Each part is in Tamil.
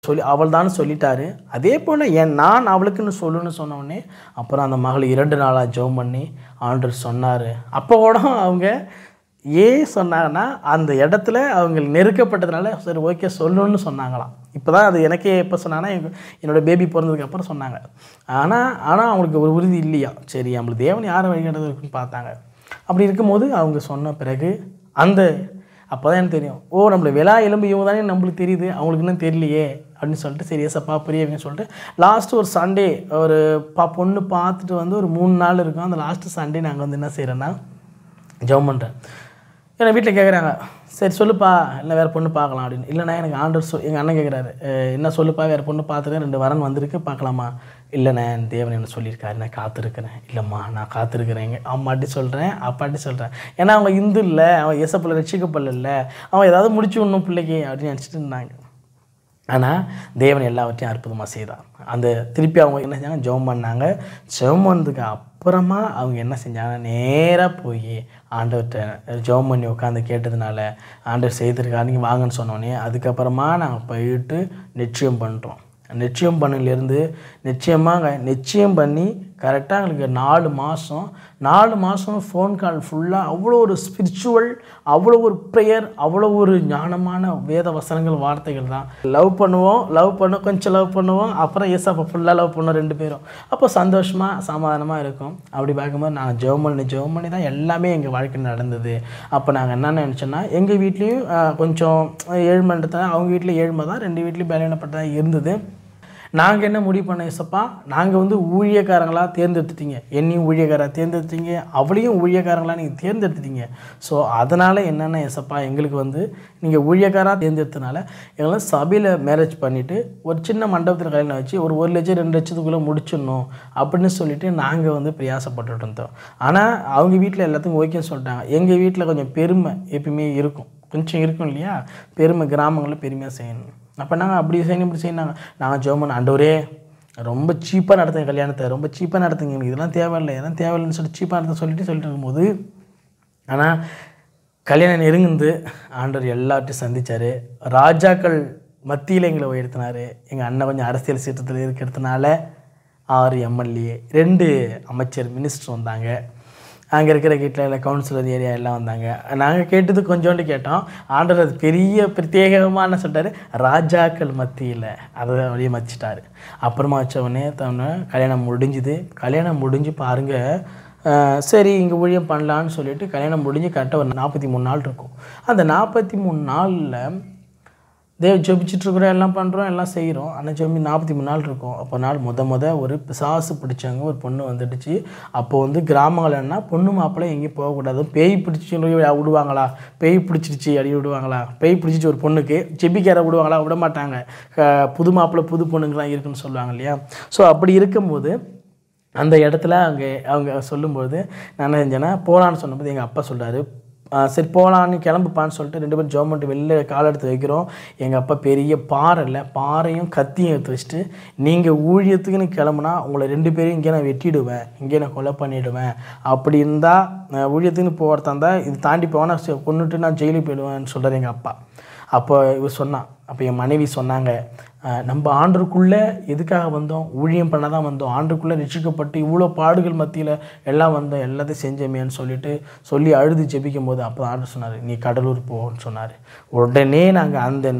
சொல்லி அவள் தான் சொல்லிட்டாரு. அதே போல் நான் அவளுக்குன்னு சொல்லுன்னு சொன்னோடனே அப்புறம் அந்த மகள் 2 நாளாக ஜெபம் பண்ணி ஆண்டவர் சொன்னார். அப்போ கூட அவங்க ஏன் சொன்னாங்கன்னா, அந்த இடத்துல அவங்க நெருக்கப்பட்டதுனால சரி ஓகே சொல்லணும்னு சொன்னாங்களாம். இப்போ தான் அது எனக்கே எப்போ சொன்னாங்கன்னா, என்னோடய பேபி பிறந்ததுக்கப்புறம் சொன்னாங்க. ஆனால் அவங்களுக்கு ஒரு உறுதி இல்லையா. சரி நம்மளுக்கு தேவன் யாரை வழிகாட்டுறது இருக்குன்னு பார்த்தாங்க. அப்படி இருக்கும்போது அவங்க சொன்ன பிறகு அப்போ தான் எனக்கு தெரியும். நம்மளை விழா எலும்பு இவங்க தானே நம்மளுக்கு தெரியுது, அவங்களுக்கு இன்னும் தெரியலையே அப்படின்னு சொல்லிட்டு சரி ஏசப்பா புரியன்னு சொல்லிட்டு லாஸ்ட்டு ஒரு சண்டே ஒரு பொண்ணு பார்த்துட்டு வந்து ஒரு 3 நாள் இருக்கும். அந்த லாஸ்ட்டு சண்டே நாங்கள் வந்து என்ன செய்கிறோன்னா ஜெபம் பண்ணுறேன். ஏன்னா வீட்டில் கேட்குறாங்க, சரி சொல்லுப்பா இல்லை வேறு பொண்ணு பார்க்கலாம் அப்படின்னு. இல்லைண்ணா எனக்கு ஆண்டவர் எங்கள் அண்ணன் கேட்குறாரு, என்ன சொல்லுப்பா வேறு பொண்ணு பார்த்துருக்கேன் 2 வரன் வந்திருக்கு பார்க்கலாமா. இல்லைண்ணே தேவன் என்ன சொல்லியிருக்காரு நான் காத்திருக்கிறேன். இல்லைம்மா நான் காத்திருக்கிறேங்க அம்மாட்டி சொல்கிறேன் அப்பாட்டி சொல்கிறேன். ஏன்னா அவங்க இந்து இல்லை, அவன் ஏசப்பிள்ளை ரட்சிக்கப்படல, அவன் ஏதாவது முடிச்சு விடணும் பிள்ளைக்கு அப்படின்னு நினச்சிட்டு இருந்தாங்க. ஆனால் தேவன் எல்லாவற்றையும் அற்புதமாக செய்தார். திருப்பி அவங்க என்ன செஞ்சாங்க, ஜெபம் பண்ணாங்க. ஜெபம் பண்ணதுக்கு அப்புறமா அவங்க என்ன செஞ்சாங்க, நேராக போய் ஆண்டவர்கிட்ட ஜெபம் பண்ணி உட்காந்து கேட்டதுனால ஆண்டவர் செய்திருக்காரு நீங்கள் வாங்கன்னு சொன்னோடனே அதுக்கப்புறமா நாங்கள் போயிட்டு நிச்சயம் பண்ணுறோம். நிச்சயம் பண்ணிலேருந்து நிச்சயம் பண்ணி கரெக்டாக எங்களுக்கு 4 மாதம் ஃபோன் கால் ஃபுல்லாக அவ்வளோ ஒரு ஸ்பிரிச்சுவல், அவ்வளோ ஒரு ப்ரேயர், அவ்வளோ ஒரு ஞானமான வேத வசனங்கள் வார்த்தைகள் தான். லவ் பண்ணுவோம் கொஞ்சம் லவ் பண்ணுவோம், அப்புறம் ஏசப்பா ஃபுல்லாக லவ் பண்ணுவோம் 2 பேரும். அப்போ சந்தோஷமாக சமாதானமாக இருக்கும். அப்படி பார்க்கும்போது நாங்கள் ஜெபம் பண்ணி தான் எல்லாமே எங்கள் வாழ்க்கையில் நடந்தது. அப்போ நாங்கள் என்ன நினச்சோன்னா எங்கள் வீட்லேயும் கொஞ்சம் ஏழ்மைன்றதுனால அவங்க வீட்டில் ஏழ்மை தான், 2 வீட்லேயும் பலவீனப்பட்டதாக இருந்தது. நாங்கள் என்ன முடிவு பண்ண ஏசப்பா, நாங்கள் வந்து ஊழியக்காரங்களாக தேர்ந்தெடுத்துட்டீங்க, என்னையும் ஊழியக்காராக தேர்ந்தெடுத்தீங்க, அவளையும் ஊழியக்காரங்களாக நீங்கள் தேர்ந்தெடுத்துட்டீங்க. ஸோ அதனால் என்னென்ன ஏசப்பா எங்களுக்கு வந்து நீங்கள் ஊழியக்காராக தேர்ந்தெடுத்தனால எங்களை சபையில் மேரேஜ் பண்ணிவிட்டு ஒரு சின்ன மண்டபத்தில் கல்யாணம் வச்சு ஒரு 1 லட்சம் 2 லட்சத்துக்குள்ளே முடிச்சிடணும் அப்படின்னு சொல்லிவிட்டு நாங்கள் வந்து பிரயாசப்பட்டுட்டு இருந்தோம். ஆனால் அவங்க வீட்டில் எல்லாத்துக்கும் ஓகேன்னு சொல்லிட்டாங்க. எங்கள் வீட்டில் கொஞ்சம் பெருமை எப்பயுமே இருக்கும், கொஞ்சம் இருக்கும் இல்லையா, பெருமை கிராமங்களில் பெருமையாக செய்யணும். அப்போ நாங்கள் அப்படி செய்யணும் இப்படி செய்யணும். நாங்கள் ஜெபம் பண்ண ஆண்டவரே ரொம்ப சீப்பாக நடத்துங்க கல்யாணத்தை, ரொம்ப சீப்பாக நடத்துங்க, எனக்கு இதெல்லாம் தேவையில்லைன்னு சொல்லிட்டு சீப்பாக நடத்த சொல்லிட்டு இருக்கும்போது, ஆனால் கல்யாணம் நெருங்குந்து ஆண்டவர் எல்லார்ட்டையும் சந்தித்தார். ராஜாக்கள் மத்தியில் எங்களை உயர்த்தினார். எங்கள் அண்ணன் கொஞ்சம் அரசியல் சீற்றத்தில் இருக்கிறதுனால 6 எம்எல்ஏ 2 அமைச்சர் மினிஸ்டர் வந்தாங்க. அங்கே இருக்கிற வீட்டில் கவுன்சிலர் ஏரியா எல்லாம் வந்தாங்க. நாங்கள் கேட்டது கொஞ்சோண்டு கேட்டோம். ஆண்டவர் அது பெரிய பிரத்யேகமான சொல்லிட்டார், ராஜாக்கள் மத்தியில் அதை அப்படியே மதிச்சிட்டார். அப்புறமா வச்சவொடனே கல்யாணம் முடிஞ்சு பாருங்கள், சரி இங்கே ஊழியம் பண்ணலான்னு சொல்லிட்டு கல்யாணம் முடிஞ்சு கரெக்டாக ஒரு 43 நாள் இருக்கும். அந்த 43 நாளில் ஜெபிச்சிட்ருக்குறோம், எல்லாம் பண்ணுறோம், எல்லாம் செய்கிறோம். ஆனால் 43 நாள் இருக்கும். அப்போ ஒரு பிசாசு பிடிச்சவங்க ஒரு பொண்ணு வந்துடுச்சு. அப்போது வந்து கிராமங்கள் என்ன பொண்ணு மாப்பிள்ளை எங்கேயும் போகக்கூடாது, பேய் பிடிச்சி விடுவாங்களா, பேய் பிடிச்சிருச்சு அடி விடுவாங்களா, பேய் பிடிச்சிச்சு ஒரு பொண்ணுக்கு ஜெபிக்கார விடுவாங்களா, விட மாட்டாங்க. புது மாப்பிள்ளை புது பொண்ணுங்களாம் இருக்குன்னு சொல்லுவாங்க இல்லையா. ஸோ அப்படி இருக்கும்போது அந்த இடத்துல அவங்க சொல்லும்போது நான் என்ன செஞ்சேன்னா போகலான்னு சொன்னபோது எங்கள் அப்பா சொல்கிறாரு, சரி போகலான்னு கிளம்புப்பான்னு சொல்லிட்டு 2 பேரும் ஜெபம் பண்ணிட்டு வெளில கால் எடுத்து வைக்கிறோம். எங்கள் அப்பா பெரிய பாறையும் கத்தியும் எடுத்து வச்சுட்டு, நீங்கள் ஊழியத்துக்குன்னு கிளம்புனா உங்களை 2 பேரையும் இங்கே நான் வெட்டிடுவேன், இங்கே நான் கொலை பண்ணிவிடுவேன், அப்படி இருந்தால் ஊழியத்துக்குன்னு போகிறதா இருந்தால் இது தாண்டி போவேன், நான் கொண்டுட்டு நான் ஜெயிலுக்கு போயிடுவேன்னு சொல்கிறார் எங்கள் அப்பா. அப்போ இவர் சொன்னான், அப்போ என் மனைவி சொன்னாங்க, நம்ம ஆண்டருக்குள்ளே எதுக்காக வந்தோம், ஊழியம் பண்ண தான் வந்தோம், ஆண்டருக்குள்ளே ரட்சிக்கப்பட்டு இவ்வளோ பாடுகள் மத்தியில் எல்லாம் வந்தோம், எல்லாத்தையும் செஞ்சமேன்னு சொல்லி அழுது ஜெபிக்கும் போது அப்போ ஆண்டர் சொன்னார், நீ கடலூர் போன்னு சொன்னார். உடனே நாங்கள் அந்த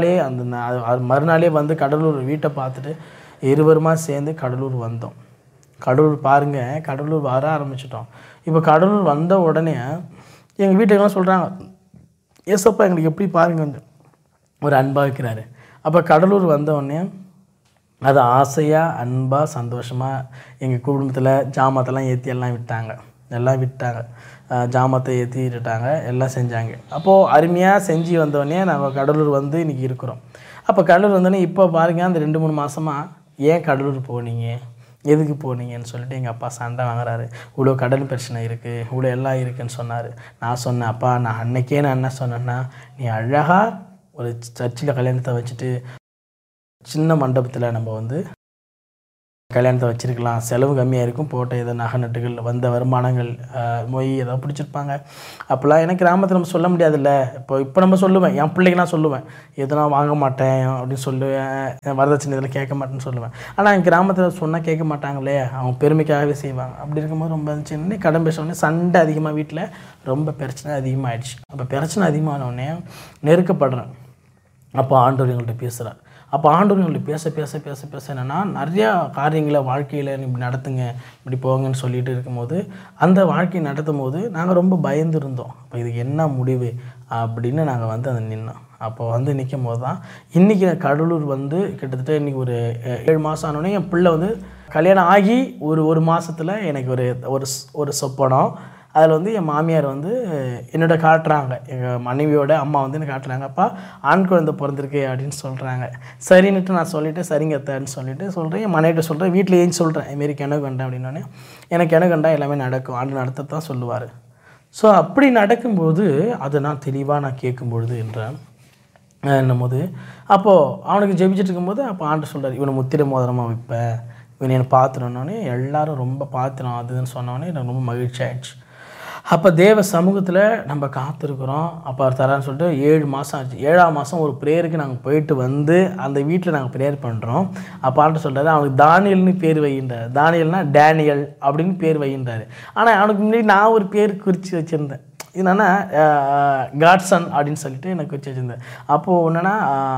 மறுநாளே வந்து கடலூர் வீட்டை பார்த்துட்டு இருவருமா சேர்ந்து கடலூர் வந்தோம். கடலூர் பாருங்கள், கடலூர் வர ஆரம்பிச்சிட்டோம். இப்போ கடலூர் வந்த உடனே எங்கள் வீட்டுக்கெல்லாம் சொல்கிறாங்க, ஏசப்பா எங்களுக்கு எப்படி பாருங்க வந்து ஒரு அன்பாக இருக்கிறாரு. அப்போ கடலூர் வந்தவுடனே அது ஆசையாக அன்பாக சந்தோஷமாக எங்கள் குடும்பத்தில் ஜாமத்தெல்லாம் ஏற்றி எல்லாம் விட்டாங்க. ஜாமத்தை ஏற்றி விட்டுட்டாங்க, எல்லாம் செஞ்சாங்க. அப்போது அருமையாக செஞ்சு வந்தோடனே நாங்கள் கடலூர் வந்து இன்றைக்கி இருக்கிறோம். அப்போ கடலூர் வந்தோடனே இப்போ பாருங்கள், அந்த 2-3 மாதமாக ஏன் கடலூர் போனீங்க, எதுக்கு போனீங்கன்னு சொல்லிட்டு எங்கள் அப்பா சண்டை வாங்குறாரு. இவ்வளோ கடன் பிரச்சனை இருக்குது, இவ்வளோ எல்லாம் இருக்குதுன்னு சொன்னார். நான் சொன்னேன், அப்பா நான் அன்னைக்கே நான் என்ன சொன்னேன்னா, நீ அழகாக ஒரு சர்ச்சில் கல்யாணத்தை வச்சுட்டு சின்ன மண்டபத்தில் நம்ம வந்து கல்யாணத்தை வச்சுருக்கலாம், செலவு கம்மியாக இருக்கும், போட்ட ஏதோ நகை நட்டுகள் வந்த வருமானங்கள் மொய் ஏதாவது பிடிச்சிருப்பாங்க. அப்போல்லாம் எனக்கு கிராமத்தில் நம்ம சொல்ல முடியாதுல்ல. இப்போ நம்ம சொல்லுவேன், என் பிள்ளைக்கு நான் சொல்லுவேன், எதுனா வாங்க மாட்டேன் அப்படின்னு சொல்லுவேன், வரதட்சணை இதில் கேட்க மாட்டேன்னு சொல்லுவேன். ஆனால் என் கிராமத்தில் சொன்னால் கேட்க மாட்டாங்களே, அவங்க பெருமைக்காகவே செய்வாங்க. அப்படி இருக்கும்போது ரொம்ப சின்ன கடன் பேசணுன்னே சண்டை அதிகமாக, வீட்டில் ரொம்ப பிரச்சனை அதிகமாகிடுச்சு. அப்போ பிரச்சனை அதிகமானோடனே நெருக்கப்படுறேன். அப்போ ஆண்டவர் எங்கள்கிட்ட பேசுகிறார். அப்போ ஆண்டவர் எங்கள்கிட்ட பேச பேச பேச பேச என்னென்னா நிறையா காரியங்களை வாழ்க்கையில் இப்படி நடத்துங்க, இப்படி போங்கன்னு சொல்லிட்டு இருக்கும்போது அந்த வாழ்க்கையை நடத்தும் போது நாங்கள் ரொம்ப பயந்து இருந்தோம். அப்போ இதுக்கு என்ன முடிவு அப்படின்னு நாங்கள் வந்து அதை நின்னோம். அப்போ வந்து நிற்கும் போது தான் இன்றைக்கி கடலூர் வந்து கிட்டத்தட்ட இன்றைக்கி ஒரு 7 மாதம் ஆனோடனே என் பிள்ளை வந்து கல்யாணம் ஆகி ஒரு மாதத்தில் எனக்கு ஒரு சொப்பனம். அதில் வந்து என் மாமியார் வந்து என்னோட காட்டுறாங்க, எங்கள் மனைவியோட அம்மா வந்து எனக்கு காட்டுறாங்க, அப்பா ஆண் குழந்தை பிறந்திருக்கு அப்படின்னு சொல்கிறாங்க. சரின்னுட்டு நான் சொல்லிவிட்டு சரிங்க அத்தைன்னு சொல்லிவிட்டு சொல்கிறேன், என் மனைவிட்ட சொல்கிறேன், வீட்டில் ஏன் சொல்கிறேன் இதுமாரி கிணறு கண்டேன் அப்படின்னோடனே எனக்கு கிணறு கண்டா எல்லாமே நடக்கும், ஆண்டு நடத்தத்தான் சொல்லுவார். ஸோ அப்படி நடக்கும்போது அதை நான் தெளிவாக கேட்கும்பொழுது என்றேன் என்னும்போது அப்போது அவனுக்கு ஜெபிச்சுட்டு இருக்கும்போது அப்போ ஆண்டு சொல்கிறார், இவனை முத்திரை மோதிரமாக வைப்பேன், இவனை என்னை பார்த்துனோடனே எல்லோரும் ரொம்ப பார்த்துனோம் அதுன்னு சொன்னோடனே எனக்கு ரொம்ப மகிழ்ச்சி ஆயிடுச்சு. அப்போ தேவ சமூகத்தில் நம்ம காத்திருக்கிறோம். அப்போ அவர் தரான்னு சொல்லிட்டு 7 மாதம் ஆச்சு. 7ஆம் மாதம் ஒரு ப்ரேயருக்கு நாங்கள் போயிட்டு வந்து அந்த வீட்டில் நாங்கள் ப்ரேயர் பண்ணுறோம். அப்போ ஆண்டு சொல்கிறாரு, அவனுக்கு தானியல்னு பேர் வைகின்றார். தானியல்னா டேனியல் அப்படின்னு பேர் வைகின்றார். ஆனால் அவனுக்கு முன்னாடி நான் ஒரு பேர் குறித்து வச்சுருந்தேன், என்னென்னா காட்சன் அப்படின்னு சொல்லிட்டு எனக்கு குறித்து வச்சுருந்தேன். அப்போது என்னென்னா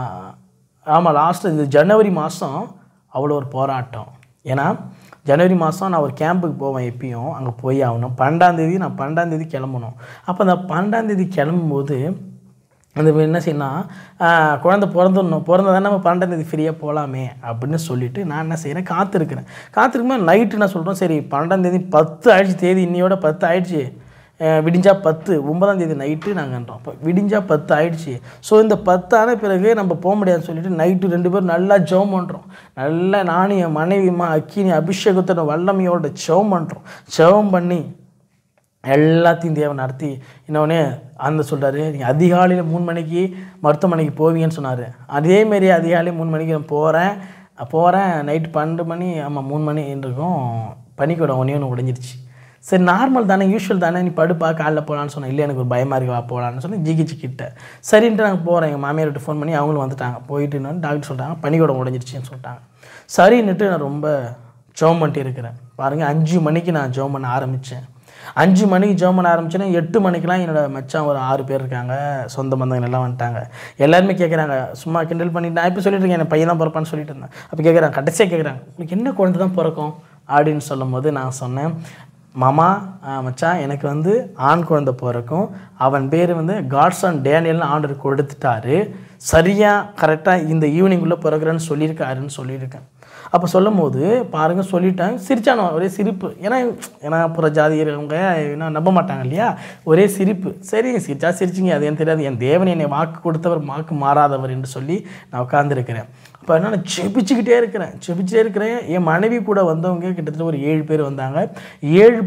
ஆமாம் லாஸ்ட்டு இது ஜனவரி மாதம் அவ்வளோ ஒரு போராட்டம். ஏன்னா ஜனவரி மாதம் நான் ஒரு கேம்புக்கு போவேன், எப்பயும் அங்கே போய் ஆகணும். 12ஆம் நான் 12ஆம் கிளம்பணும். அப்போ அந்த 12ஆம் கிளம்பும்போது அந்த என்ன செய்யணும், குழந்தை பிறந்ததானே நம்ம 12ஆம் ஃப்ரீயாக போகலாமே அப்படின்னு சொல்லிவிட்டு நான் என்ன செய்கிறேன், காத்திருக்கும்போது நைட்டு நான் சொல்கிறேன், சரி 12ஆம் 10 ஆயிடுச்சு, தேதி இன்னையோட 10 ஆயிடுச்சு, விடிஞ்சா 10 9ஆம் நைட்டு நாங்கள் கண்டோம். அப்போ விடிஞ்சா 10 ஆயிடுச்சு. ஸோ இந்த 10 ஆன பிறகு நம்ம போக முடியாதுன்னு சொல்லிட்டு நைட்டு 2 பேரும் நல்லா ஜெபம் பண்ணுறோம். நல்லா நானும் என் மனைவிமா அக்கினி அபிஷேகத்தோட வல்லமையோட ஜெபம் பண்ணுறோம். ஜெபம் பண்ணி எல்லாத்தையும் தேவை நடத்தி இன்னொன்னே அந்த சொல்கிறாரு, நீங்கள் அதிகாலையில் 3 மணிக்கு மருத்துவமனைக்கு போவீங்கன்னு சொன்னார். அதேமாரி அதிகாலையில் 3 மணிக்கு நான் போகிறேன் நைட்டு 12 மணி, ஆமாம் 3 மணி இருக்கும், பனிக்கூடம் ஒன்று உடைஞ்சிருச்சு. சரி நார்மல் தானே, யூஸ்வல் தானே, நீ படுப்பா காலைல போகலான்னு சொன்னேன். இல்லை எனக்கு ஒரு பயமாக இருக்கு, வா போகலான்னு சொல்லி ஜிகிச்சிக்கிட்ட சரின்ட்டு நாங்கள் போகிறேன். எங்கள் மாமியார்கிட்ட ஃபோன் பண்ணி அவங்களும் வந்துட்டாங்க. போயிட்டு டாக்டர் சொல்லிட்டாங்க பனிக்கூடம் உடைஞ்சிருச்சுன்னு சொல்லிட்டாங்க. சரின்னுட்டு நான் ரொம்ப ஜெபம் பண்ணிட்டு இருக்கிறேன். பாருங்கள் 5 மணிக்கு நான் ஜெபம் பண்ண ஆரம்பித்தேன். 5 மணிக்கு ஜெபம் பண்ண ஆரம்பிச்சேன்னா 8 மணிக்கெலாம் என்னோடய மச்சான் ஒரு 6 பேர் இருக்காங்க, சொந்த பந்தங்கள் எல்லாம் வந்துட்டாங்க. எல்லாருமே கேட்குறாங்க, சும்மா கிண்டல் பண்ணிட்டு நான் இப்போ சொல்லிட்டு இருக்கேன், என் பையன் தான் பிறப்பான்னு சொல்லிட்டு இருந்தேன். அப்போ கேட்குறாங்க, கடைசியாக கேட்குறாங்க, உங்களுக்கு என்ன குழந்தை தான் பிறக்கும் அப்படின்னு சொல்லும்போது நான் சொன்னேன், மாமா மச்சான் எனக்கு வந்து ஆண் குழந்தை பிறக்கும், அவன் பேர் வந்து காட்சன் டேனியல்னு ஆண்டவர் கொடுத்துட்டாரு, சரியாக கரெக்டாக இந்த ஈவினிங்குள்ளே பிறகுறேன்னு சொல்லியிருக்காருன்னு சொல்லியிருக்கேன். அப்போ சொல்லும் போது பாருங்கள் சொல்லிட்டாங்க, சிரிச்சானோ ஒரே சிரிப்பு. ஏன்னா புற ஜாதியவங்க என்ன நம்ப மாட்டாங்க இல்லையா, ஒரே சிரிப்பு. சரி சிரிச்சா சிரிச்சிங்க, அது எனக்கு தெரியாது, என் தேவன் என்னை வாக்கு கொடுத்தவர் வாக்கு மாறாதவர் என்று சொல்லி நான் உட்காந்துருக்கிறேன். அப்போ என்ன நான் செபிச்சுக்கிட்டே இருக்கிறேன். என் மனைவி கூட வந்தவங்க கிட்டத்தட்ட ஒரு 7 பேர் வந்தாங்க. 7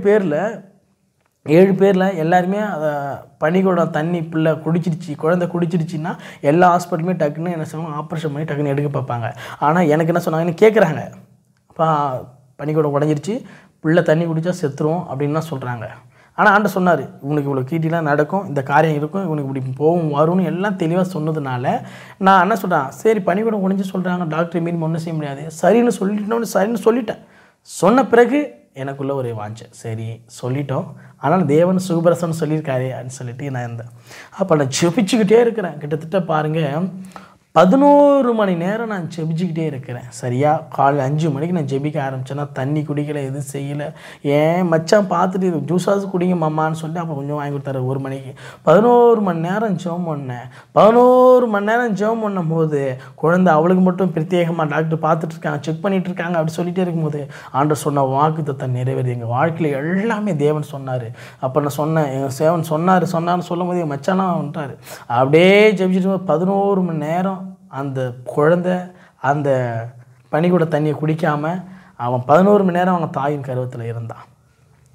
பேரில் எல்லாருமே அதை பனிக்கூடம் தண்ணி பிள்ளை குழந்தை குடிச்சிருச்சின்னா எல்லா ஹாஸ்பிட்டலுமே டக்குன்னு என்ன செய்வாங்க, ஆப்ரேஷன் பண்ணி டக்குன்னு எடுக்க பார்ப்பாங்க. ஆனால் எனக்கு என்ன சொன்னாங்கன்னு கேட்குறாங்க, அப்போ பனிக்கூடம் உடஞ்சிருச்சு, பிள்ளை தண்ணி குடித்தா செத்துரும் அப்படின்னு தான் சொல்கிறாங்க. ஆனால் ஆண்டு சொன்னார், இவனுக்கு இவ்வளோ கீட்டிலாம் நடக்கும், இந்த காரியம் இருக்கும், இவனுக்கு இப்படி போகும் வரும்னு எல்லாம் தெளிவாக சொன்னதுனால நான் என்ன சொல்கிறேன், சரி பனிக்கூடம் உடஞ்சி சொல்கிறாங்க, டாக்டர் மீறி ஒன்றும் செய்ய முடியாது, சரின்னு சொல்லிட்டேன். சொன்ன பிறகு எனக்குள்ளே ஒரு வாஞ்சை, சரி சொல்லிட்டோம், ஆனால் தேவன் சுகபிரசன்னு சொல்லியிருக்காரு அப்படின்னு சொல்லிட்டு நான் இருந்தேன். அப்போ நான் ஜெபிச்சுக்கிட்டே இருக்கிறேன். கிட்டத்தட்ட பாருங்கள் 11 மணி நேரம் நான் ஜெபிச்சுக்கிட்டே இருக்கிறேன். சரியாக காலையில் 5 மணிக்கு நான் ஜெபிக்க ஆரம்பித்தேன்னா தண்ணி குடிக்கலை, எதுவும் செய்யலை. ஏன் மச்சான் பார்த்துட்டு ஜூஸாவது குடிங்க மாமான்னு சொல்லிட்டு அப்போ கொஞ்சம் வாங்கி கொடுத்தாரு 1 மணிக்கு. 11 மணி நேரம் ஜெபம் பண்ணேன். 11 மணி நேரம் ஜெபம் பண்ணும் போது குழந்தை அவளுக்கு மட்டும் பிரத்யேகமாக டாக்டர் பார்த்துட்ருக்காங்க, செக் பண்ணிகிட்டு இருக்காங்க. அப்படி சொல்லிகிட்டே இருக்கும்போது ஆண்டவர் சொன்ன வாக்குத்தத்தம் நிறைவேறி எங்கள் வாழ்க்கையில் எல்லாமே தேவன் சொன்னார். அப்போ நான் சொன்னேன், எங்கள் சேவன் சொன்னார்னு சொல்லும் போது எங்கள் மச்சானாக வந்துட்டார். அப்படியே ஜெபிச்சுட்டு 11 மணி நேரம் அந்த குழந்தை அந்த பனிக்கூட தண்ணியை குடிக்காமல் அவன் 11 மணி நேரம் அவன் தாயின் கருவத்தில் இருந்தான்.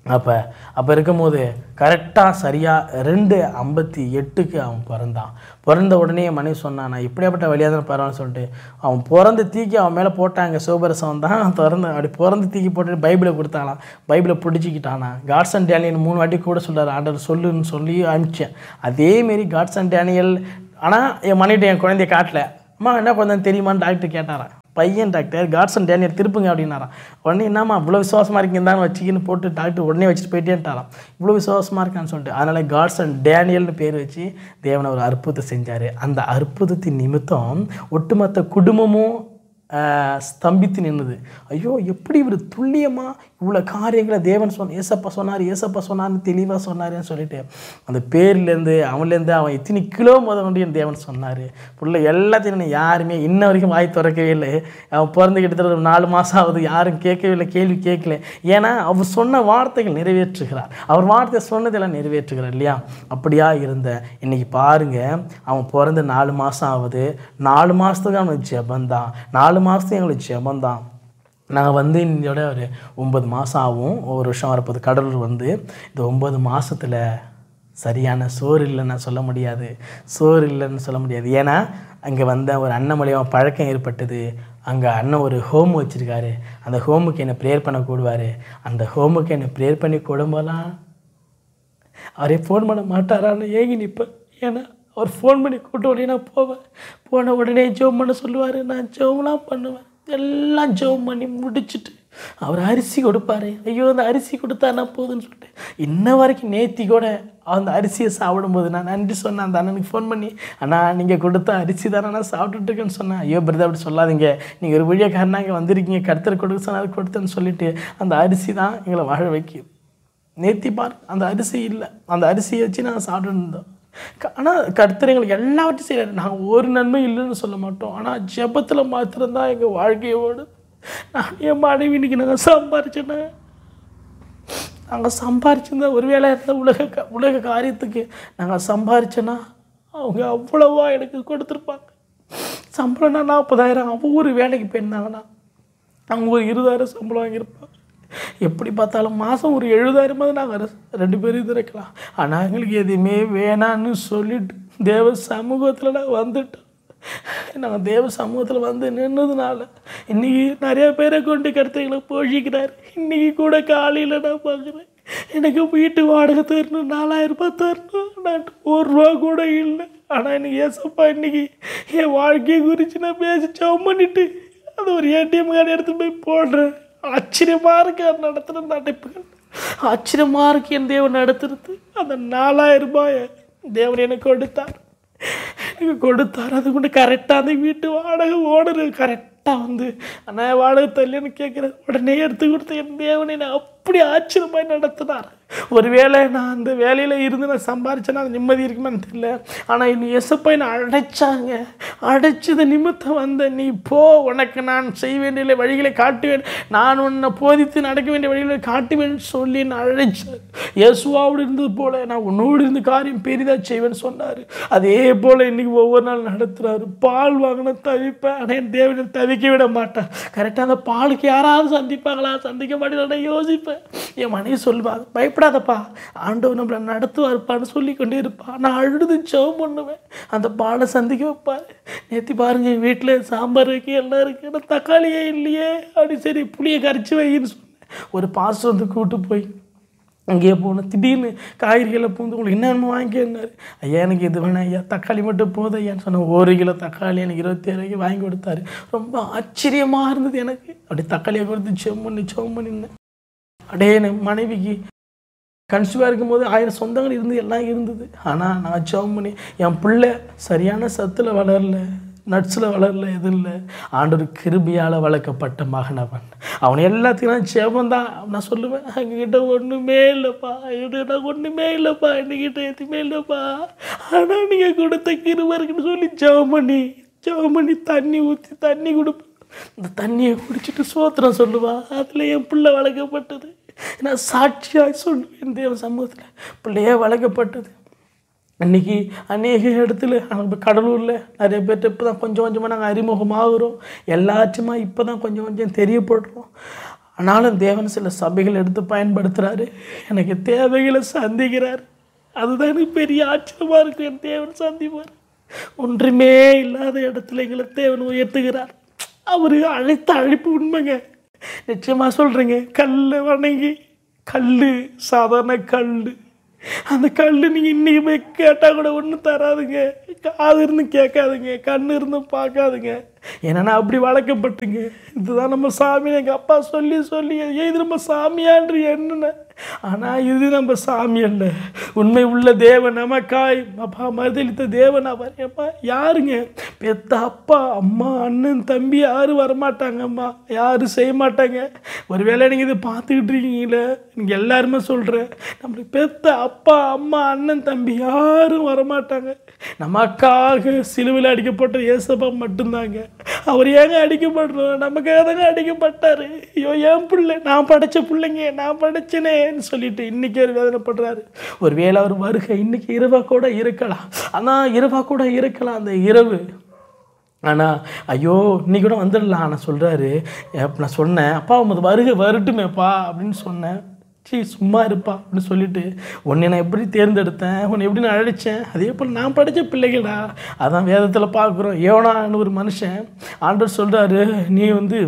அப்போ இருக்கும்போது கரெக்டாக சரியாக 2:58 அவன் பிறந்தான். பிறந்த உடனே என் மனைவி சொன்னான், நான் இப்படியாப்பட்ட வழியாக தான் பரவாயில்ல சொல்லிட்டு அவன் பிறந்து தூக்கி அவன் மேலே போட்டாங்க. சிவபரசவன் தான் அப்படி பிறந்து தூக்கி போட்டு பைபிளை கொடுத்தாலாம். பைபிளை பிடிச்சிக்கிட்டானா. காட்ஸ் அண்ட் டேனியல் 3 வாட்டி கூட சொல்கிறார், ஆண்டவர் சொல்லுன்னு சொல்லி அனுப்பிச்சேன். அதேமாரி காட்ஸ் அண்ட் டேனியல். ஆனால் என் மனைவிட்ட என் குழந்தைய காட்டல. அம்மா என்ன கொஞ்சம் தெரியுமான்னு டாக்டர் கேட்டாரான். பையன் டாக்டர் காட்ஸ் அண்ட் டேனியல் திருப்புங்க அப்படின்னாரான். உடனே என்னம்மா இவ்வளோ விசுவாசமாக இருக்கீங்கன்னு வச்சுக்கின்னு போட்டு டாக்டர் உடனே வச்சுட்டு போயிட்டேன்ட்டாராம். இவ்வளோ விசுவாசமாக இருக்கான்னு சொல்லிட்டு அதனால் காட்ஸ் அண்ட் டேனியல்னு பேர் வச்சு தேவனை ஒரு அற்புதத்தை செஞ்சார். அந்த அற்புதத்தின் நிமித்தம் ஒட்டுமொத்த குடும்பமும் ஸ்தம்பித்து நின்றுது. ஐயோ, எப்படி இவர் துல்லியமாக இவ்வளோ காரியங்களை தேவன் ஏசப்பா சொன்னார்னு தெளிவாக சொன்னாருன்னு சொல்லிட்டு அந்த பேர்லேருந்து அவன்லேருந்து அவன் எத்தனை கிலோ முதல் என் தேவன் சொன்னார். புள்ள எல்லாத்தையும் யாருமே இன்ன வரைக்கும் வாய் திறக்கவே இல்லை. அவன் பிறந்து கிட்டத்தட்ட 4 மாதம் ஆகுது. யாரும் கேட்கவே இல்லை, கேள்வி கேட்கல. ஏன்னா அவர் சொன்ன வார்த்தைகள் நிறைவேற்றுகிறார். அவர் வார்த்தை சொன்னதெல்லாம் நிறைவேற்றுகிறார் இல்லையா? அப்படியா இருந்த இன்னைக்கு பாருங்கள், அவன் பிறந்து 4 மாதம் ஆகுது. 4 மாதத்துக்கு அவனுக்கு ஜெபந்தான். 4 மாதத்துக்கு எங்களுக்கு ஜெபந்தான். நாங்கள் இதோட ஒரு 9 மாதம் ஆகும். ஒரு வருஷம் வரப்போது. கடலூர் இந்த 9 மாதத்தில் சரியான சோறு இல்லைன்னு சொல்ல முடியாது. ஏன்னா அங்கே ஒரு அண்ணன் மூலியமாக பழக்கம் ஏற்பட்டது. அங்கே அண்ணன் ஒரு ஹோம் வச்சுருக்காரு. அந்த ஹோமுக்கு என்னை ப்ரேயர் பண்ண கூடுவார். அந்த ஹோமுக்கு என்னை ப்ரேயர் பண்ணி கூடும்போதெல்லாம் அவரே ஃபோன் பண்ண மாட்டாரான்னு ஏங்கி நிற்பேன். ஏன்னா அவர் ஃபோன் பண்ணி கூட்ட உடனே நான் போன உடனே ஜெபம் பண்ண சொல்லுவார். நான் ஜெபம்லாம் பண்ணுவேன். எல்லாம் ஜெபம் பண்ணி முடிச்சுட்டு அவர் அரிசி கொடுப்பாரு. ஐயோ, அந்த அரிசி கொடுத்தா நான் போதுன்னு சொல்லிட்டு இன்ன வரைக்கும் நேத்தி கூட அந்த அரிசியை சாப்பிடும்போது நான் நன்றி சொன்னேன். அந்த அண்ணனுக்கு ஃபோன் பண்ணி, அண்ணா நீங்கள் கொடுத்த அரிசி தானே நான் சாப்பிட்டுட்டுருக்கேன்னு சொன்னேன். ஐயோ பிரதர், அப்படி சொல்லாதீங்க, நீங்கள் ஒரு வழியாக இங்கே வந்திருக்கீங்க, கர்த்தர் கொடுக்க சொன்னார் கொடுத்தேன்னு சொல்லிட்டு அந்த அரிசி தான் எங்களை வாழ வைக்கும். நேத்தி பார், அந்த அரிசி இல்லை. அந்த அரிசியை வச்சு நாங்கள் சாப்பிட்டு இருந்தோம். ஆனால் கர்த்தர் எங்களுக்கு எல்லாவற்றையும் செய்கிறார். நாங்கள் ஒரு நன்மை இல்லைன்னு சொல்ல மாட்டோம். ஆனால் ஜெபத்தில் மாத்திரம்தான் எங்கள் வாழ்க்கையோடு. நான் என் மனைவி இன்னைக்கு நாங்கள் சம்பாரிச்சிருந்தா ஒரு வேலை இருந்தால் உலக காரியத்துக்கு நாங்கள் சம்பாரிச்சோன்னா அவங்க அவ்வளவா எனக்கு கொடுத்துருப்பாங்க. சம்பளம்னா 40,000. அவங்க ஒரு வேலைக்கு போயிருந்தாங்கன்னா அவங்க ஒரு 20,000 சம்பளம் வாங்கியிருப்பாங்க. எப்படி பார்த்தாலும் மாதம் ஒரு 70,000 நாங்கள் 2 பேரும் இருக்கலாம். ஆனால் எங்களுக்கு எதுவுமே வேணான்னு சொல்லிட்டு தேவ சமூகத்தில் நாங்கள் வந்துட்டோம். நாங்கள் தேவ சமூகத்தில் நின்னதுனால இன்றைக்கி நிறையா பேரை கொண்டு கருத்துக்களை போஷிக்கிறார். இன்றைக்கி கூட காலையில் நான் பார்க்குறேன், எனக்கு வீட்டு வாடகை தரணும், 4,000 ரூபாய் தரணும், நான் 1 ரூபா கூட இல்லை. ஆனால் இன்றைக்கி ஏசப்பா இன்றைக்கி என் வாழ்க்கையை குறித்து நான் பேசி ஜெபம் பண்ணிவிட்டு அது ஒரு ஏடிஎம் கார்டு எடுத்துகிட்டு போய் போடுறேன். ஆச்சரியமாக இருக்குது அவர் நடத்துகிற நடப்புகள். ஆச்சரியமாக இருக்குது என் தேவன் நடத்துறது. அந்த 4,000 ரூபாயை தேவன் எனக்கு கொடுத்தார். அது கொண்டு கரெக்டாக அந்த வீட்டு வாடகை ஓடுறது கரெக்டாக ஆனால் வாடகை தள்ளின்னு கேட்குறேன். உடனே எடுத்து கொடுத்த என் தேவனை நான் அப்படி ஆச்சரியமாக நடத்தினார். ஒருவேளை நான் அந்த வேலையில் இருந்து நான் சம்பாரிச்சேன்னா அது நிம்மதி இருக்குமான்னு தெரியல. ஆனால் இன்னும் எசப்பா என்னை அடைச்சது நிமித்தம் நீ போ, உனக்கு நான் செய்ய வேண்டிய வழிகளை காட்டுவேன், நான் உன்னை போதித்து நடக்க வேண்டிய வழிகளை காட்டுவேன் சொல்லி நான் அழைச்சார். இயேசுவோடு இருந்தது போல் நான் உன்னோடு இருந்து காரியம் பெரிதாக செய்வேன்னு சொன்னார். அதே போல் இன்றைக்கி ஒவ்வொரு நாள் நடத்துகிறாரு. பால் வாங்கின தவிப்பேன், ஆனால் என் தேவனை தவிக்க விட மாட்டேன். கரெக்டாக அந்த பாலுக்கு யாராவது சந்திப்பாங்களா, சந்திக்க மாட்டேன் யோசிப்பேன். என் மனைவி சொல்லுவாங்க, பயப்படாதப்பா, ஆண்டவர் நம்மளை நடத்துவார்ப்பான்னு சொல்லி கொண்டே இருப்பான். நான் அழுது ஜெபம் பண்ணுவேன், அந்த பாலை சந்திக்க வைப்பார். நேற்று பாருங்க, வீட்டில் சாம்பார் வைக்க எல்லாம் இருக்கு, ஆனால் தக்காளியே இல்லையே அப்படி. சரி, புளியை கரைச்சி வைன்னு சொன்னேன். ஒரு பாஸ்டர் கூப்பிட்டு போய் அங்கேயே போகணும். திடீர்னு காய்கறிகளை பூந்து உங்களுக்கு என்னென்ன வாங்கினார். ஐயா எனக்கு இது வேணாம் ஐயா, தக்காளி மட்டும் போதும் ஐயான்னு சொன்னேன். 1 கிலோ தக்காளி எனக்கு 27 வாங்கி கொடுத்தாரு. ரொம்ப ஆச்சரியமாக இருந்தது எனக்கு. அப்படி தக்காளியை கொடுத்து ஜெபம் பண்ணியிருந்தேன். அப்படியே என் மனைவிக்கு கன்சிவாக இருக்கும்போது 1000 சொந்தங்கள் எல்லாம் இருந்தது. ஆனால் நான் ஜெபம் பண்ணி என் பிள்ளை சரியான சத்தில் வளரல, நட்ஸில் வளரல, எதுவும் இல்லை. ஆண்டவர் கிருபையால் வளர்க்கப்பட்ட மகன் அவன் எல்லாத்தையும் நான் ஜெபந்தான். நான் சொல்லுவேன், எங்ககிட்ட ஒன்றுமே இல்லைப்பா, நான் ஒன்றுமே இல்லைப்பா, என்கிட்ட எதுவுமே இல்லைப்பா, ஆனால் நீங்கள் கொடுத்த கிருபை இருக்குன்னு சொல்லி ஜெபம் பண்ணி தண்ணி ஊற்றி தண்ணி கொடுப்பேன். இந்த தண்ணியை குடிச்சிட்டு சோத்திரம் சொல்லுவா. அதில் என் பிள்ளை வளர்க்கப்பட்டது. நான் சாட்சியாக சொல்லுவேன் தேவ சமூகத்தில் பிள்ளையே வளர்க்கப்பட்டது. அன்றைக்கி அநேக இடத்துல இப்போ கடலூரில் நிறைய பேர்கிட்ட இப்போ தான் கொஞ்சம் கொஞ்சமாக நாங்கள் அறிமுகமாகிறோம். எல்லாச்சுமா இப்போ தான் கொஞ்சம் கொஞ்சம் தெரியப்படுறோம். ஆனாலும் தேவன் சில சபைகள் எடுத்து பயன்படுத்துகிறாரு, எனக்கு தேவைகளை சந்திக்கிறார். அதுதான் எனக்கு பெரிய ஆச்சரியமாக இருக்குது. என் தேவன் சந்திப்பார். ஒன்றுமே இல்லாத இடத்துல எங்களை தேவன் உயர்த்துகிறார். அவர் அழைத்த அழைப்பு உண்மைங்க, நிச்சயமாக சொல்கிறேங்க. வணங்கி சாதாரண அந்த நீங்கள் இன்றைக்கி போய் கேட்டால் கூட ஒன்றும் தராதுங்க. காது இருந்து கேட்காதுங்க, கண்ணு இருந்து பார்க்காதுங்க. ஏன்னா நான் அப்படி வளர்க்கப்பட்டுங்க. இதுதான் நம்ம சாமி. எங்கள் அப்பா சொல்லி இது நம்ம சாமியான்று என்னென்ன. ஆனால் இது நம்ம சாமி அல்ல, உண்மை உள்ள தேவன் நமக்காய் அப்பா மறுதளித்த தேவன் அவர். அப்பா யாருங்க? பெத்த அப்பா அம்மா அண்ணன் தம்பி யாரும் வரமாட்டாங்கம்மா, யாரும் செய்ய மாட்டாங்க. ஒருவேளை நீங்கள் இதை பார்த்துக்கிட்டு இருக்கீங்களே, நீங்கள் எல்லாருமே சொல்கிறேன், நம்மளுக்கு பெத்த அப்பா அம்மா அண்ணன் தம்பி யாரும் வரமாட்டாங்க. நமக்காக சிலுவையில் அடிக்கப்பட்ட இயேசப்பா மட்டும்தாங்க. அவர் ஏங்க அடிக்கப்படுறோம்? நமக்காக தாங்க அடிக்கப்பட்டார். ஐயோ என் பிள்ளை, நான் படைச்ச பிள்ளைங்க, நான் படைச்சனேன்னு சொல்லிட்டு இன்றைக்கி அவர் வேதனைப்படுறாரு. ஒரு வேளை அவர் வருகை இன்றைக்கி இரவாக கூட இருக்கலாம். ஆனால் இரவாக கூட இருக்கலாம் அந்த இரவு. ஆனால் ஐயோ இன்னைக்கு கூட வந்துடலாம். ஆனால் சொல்கிறாரு, நான் சொன்னேன் அப்பா உமது வருகை வரட்டுமேப்பா அப்படின்னு சொன்னேன். சும்மா இருப்பா அப்படின்னு சொல்லிட்டு, உன்னை நான் எப்படி தேர்ந்தெடுத்தேன், உன்னை எப்படி நான் அழைச்சேன், அதே போல் நான் படித்த பிள்ளைகளா. அதான் வேதத்தில் பார்க்குறோம். யோனான்னு ஒரு மனுஷன் ஆண்டவர் சொல்கிறாரு, நீ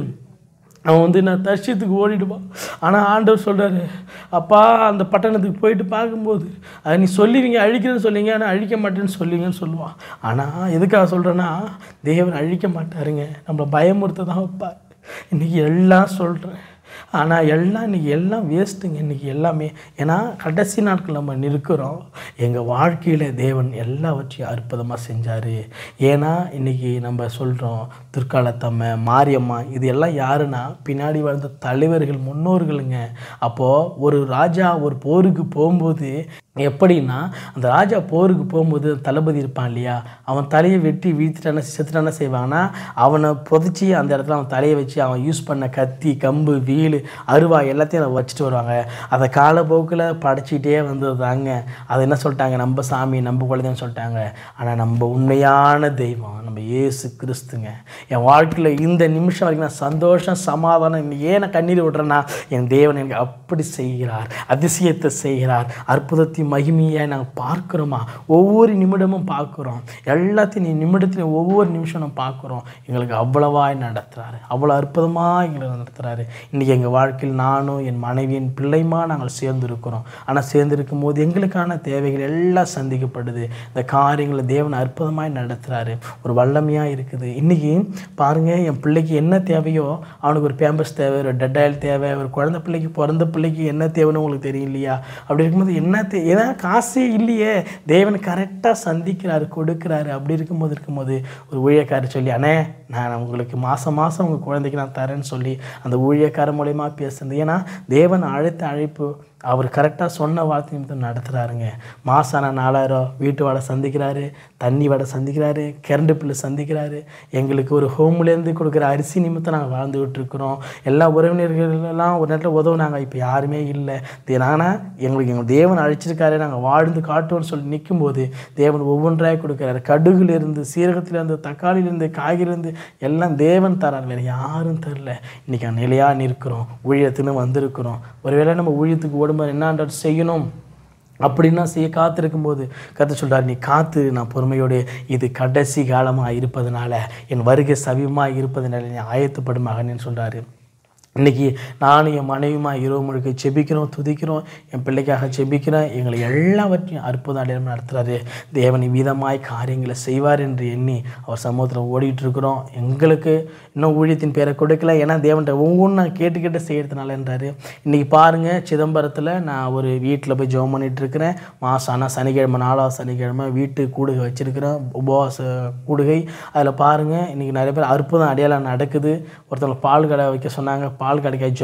அவன் நான் தர்ஷத்துக்கு ஓடிடுவான். ஆனால் ஆண்டவர் சொல்கிறாரு, அப்பா அந்த பட்டணத்துக்கு போயிட்டு பார்க்கும்போது அதை நீ சொல்லுவீங்க, அழிக்கிறேன்னு சொல்லுவீங்க, ஆனால் அழிக்க மாட்டேன்னு சொல்லுவீங்கன்னு சொல்லுவான். ஆனால் எதுக்காக சொல்கிறேன்னா, தேவன் அழிக்க மாட்டாருங்க, நம்மளை பயமுறுத்த தான் வைப்பார். இன்றைக்கி எல்லாம் சொல்கிறேன், ஆனால் இன்றைக்கி எல்லாம் வேஸ்ட்டுங்க. இன்றைக்கி எல்லாமே ஏன்னா கடைசி நாட்கள் நம்ம இருக்கிறோம். எங்கள் வாழ்க்கையில் தேவன் எல்லாவற்றையும் அற்புதமாக செஞ்சார். ஏன்னா இன்றைக்கி நம்ம சொல்கிறோம் துர்காலத்தம்மை, மாரியம்மா, இது எல்லாம் யாருன்னா பின்னாடி வாழ்ந்த தலைவர்கள், முன்னோர்களுங்க. அப்போது ஒரு ராஜா ஒரு போருக்கு போகும்போது எப்படின்னா, அந்த ராஜா போருக்கு போகும்போது தளபதி இருப்பான் இல்லையா, அவன் தலையை வெட்டி வீழ்த்திட்டான செத்துட்டான செய்வான்னா, அவனை புதைச்சி அந்த இடத்துல அவன் தலையை வச்சு அவன் யூஸ் பண்ண கத்தி, கம்பு, வீல், அருவா எல்லாத்தையும் அதை வச்சுட்டு வருவாங்க. அதை காலப்போக்கில் படைச்சிக்கிட்டே வந்ததுதாங்க. அதை என்ன சொல்லிட்டாங்க, நம்ம சாமி நம்ம குழந்தைன்னு சொல்லிட்டாங்க. ஆனால் நம்ம உண்மையான தெய்வம் நம்ம இயேசு கிறிஸ்துங்க. என் வாழ்க்கையில் இந்த நிமிஷம் வரைக்கும் நான் சந்தோஷம் சமாதானம் ஏன் நான் கண்ணீர் விடுறேன்னா, என் தேவன் எனக்கு அப்படி செய்கிறார், அதிசயத்தை செய்கிறார், அற்புதத்தை மகிமையை நாங்கள் பார்க்குறோமா, ஒவ்வொரு நிமிடமும் பார்க்குறோம். எல்லாத்தையும் நிமிடத்துலையும் ஒவ்வொரு நிமிஷம் நம்ம பார்க்குறோம். எங்களுக்கு அவ்வளவாய் நடத்துகிறாரு, அவ்வளோ அற்புதமாக எங்களை நடத்துகிறாரு. இன்றைக்கி எங்கள் வாழ்க்கையில் நானும் என் மனைவி என் பிள்ளைமா நாங்கள் சேர்ந்துருக்கிறோம். ஆனால் சேர்ந்துருக்கும் போது எங்களுக்கான தேவைகள் எல்லாம் சந்திக்கப்படுது. இந்த காரியங்களை தேவன் அற்புதமாய் நடத்துகிறாரு, ஒரு வல்லமையாக இருக்குது. இன்றைக்கி பாருங்கள், என் பிள்ளைக்கு என்ன தேவையோ, அவனுக்கு ஒரு பேம்பஸ் தேவை, ஒரு டெட் ஆயில் தேவை, ஒரு குழந்தை பிள்ளைக்கு பிறந்த பிள்ளைக்கு என்ன தேவைன்னு உங்களுக்கு தெரியும் இல்லையா? அப்படி இருக்கும்போது என்ன ஏன்னா காசே இல்லையே, தேவன் கரெக்டாக சந்திக்கிறாரு, கொடுக்குறாரு. அப்படி இருக்கும்போது ஒரு ஊழியக்காரர் சொல்லி, அண்ணே நான் உங்களுக்கு மாதம் உங்கள் குழந்தைக்கு நான் தரேன்னு சொல்லி அந்த ஊழியக்காரர் மூலயமா பேசுனது. ஏன்னா தேவன் அழைத்த அழைப்பு அவர் கரெக்டாக சொன்ன வார்த்தை நிமித்தம் நடத்துகிறாருங்க. மாதம் 4000 வீட்டு வாடகை சந்திக்கிறாரு, தண்ணி வாடகை சந்திக்கிறாரு, கரண்ட் பில்லு சந்திக்கிறாரு. எங்களுக்கு ஒரு ஹோம்லேருந்து கொடுக்குற அரிசி நிமித்தம் நாங்கள் வாழ்ந்துக்கிட்டு இருக்கிறோம். எல்லா உறவினர்களெல்லாம் ஒரு நேரத்தில் உதவுனாங்க, இப்போ யாருமே இல்லை. ஆனால் எங்கள் தேவன் அழைச்சிருக்காரு, நாங்கள் வாழ்ந்து காட்டுவோன்னு சொல்லி நிற்கும்போது தேவன் ஒவ்வொன்றாக கொடுக்குறாரு. கடுகுலேருந்து, சீரகத்திலேருந்து, தக்காளியிலேருந்து, காய்கறிலேருந்து எல்லாம் தேவன் தரார், வேறு யாரும் தரல. இன்றைக்கி நிலையாக நிற்கிறோம், ஊழியத்துன்னு வந்திருக்கிறோம். ஒருவேளை நம்ம ஊழியத்துக்கு என்ன செய்யணும் அப்படின்னா செய்ய காத்திருக்கும்போது கர்த்தர் சொல்கிறார், நீ காத்து, நான் பொறுமையோடு, இது கடைசி காலமாக இருப்பதனால, என் வருகை சமீபமாக இருப்பதனால நீ ஆயத்தப்படும் மகனேன்னு சொல்கிறாரு. இன்றைக்கி நானும் என் மனைவியுமா இரவு முழுக்க செபிக்கிறோம், துதிக்கிறோம், என் பிள்ளைக்காக செபிக்கிறேன். எங்களை எல்லாவற்றையும் அற்புதம் அடையாளம் நடத்துகிறாரு. தேவன் விதமாய் காரியங்களை செய்வார் என்று எண்ணி அவர் சமூகத்தில் ஓடிட்டு இருக்கிறோம். எங்களுக்கு இன்னும் ஊழியத்தின் பேரை கொடுக்கல, ஏன்னா தேவன்கிட்ட ஒவ்வொன்றும் நான் கேட்டு செய்கிறதுனால என்றார். இன்றைக்கி பாருங்கள், சிதம்பரத்தில் நான் ஒரு வீட்டில் போய் ஜெபம் பண்ணிகிட்ருக்கிறேன். மாதம் ஆனால் சனிக்கிழமை 4வது சனிக்கிழமை வீட்டு கூடுகை வச்சுருக்கிறேன், உபவாச கூடுகை. அதில் பாருங்கள், இன்றைக்கி நிறைய பேர் அற்புதம் அடையாளம் நடக்குது. ஒருத்தவங்க பால் கடை வைக்க சொன்னாங்க, பால் கடைக்காக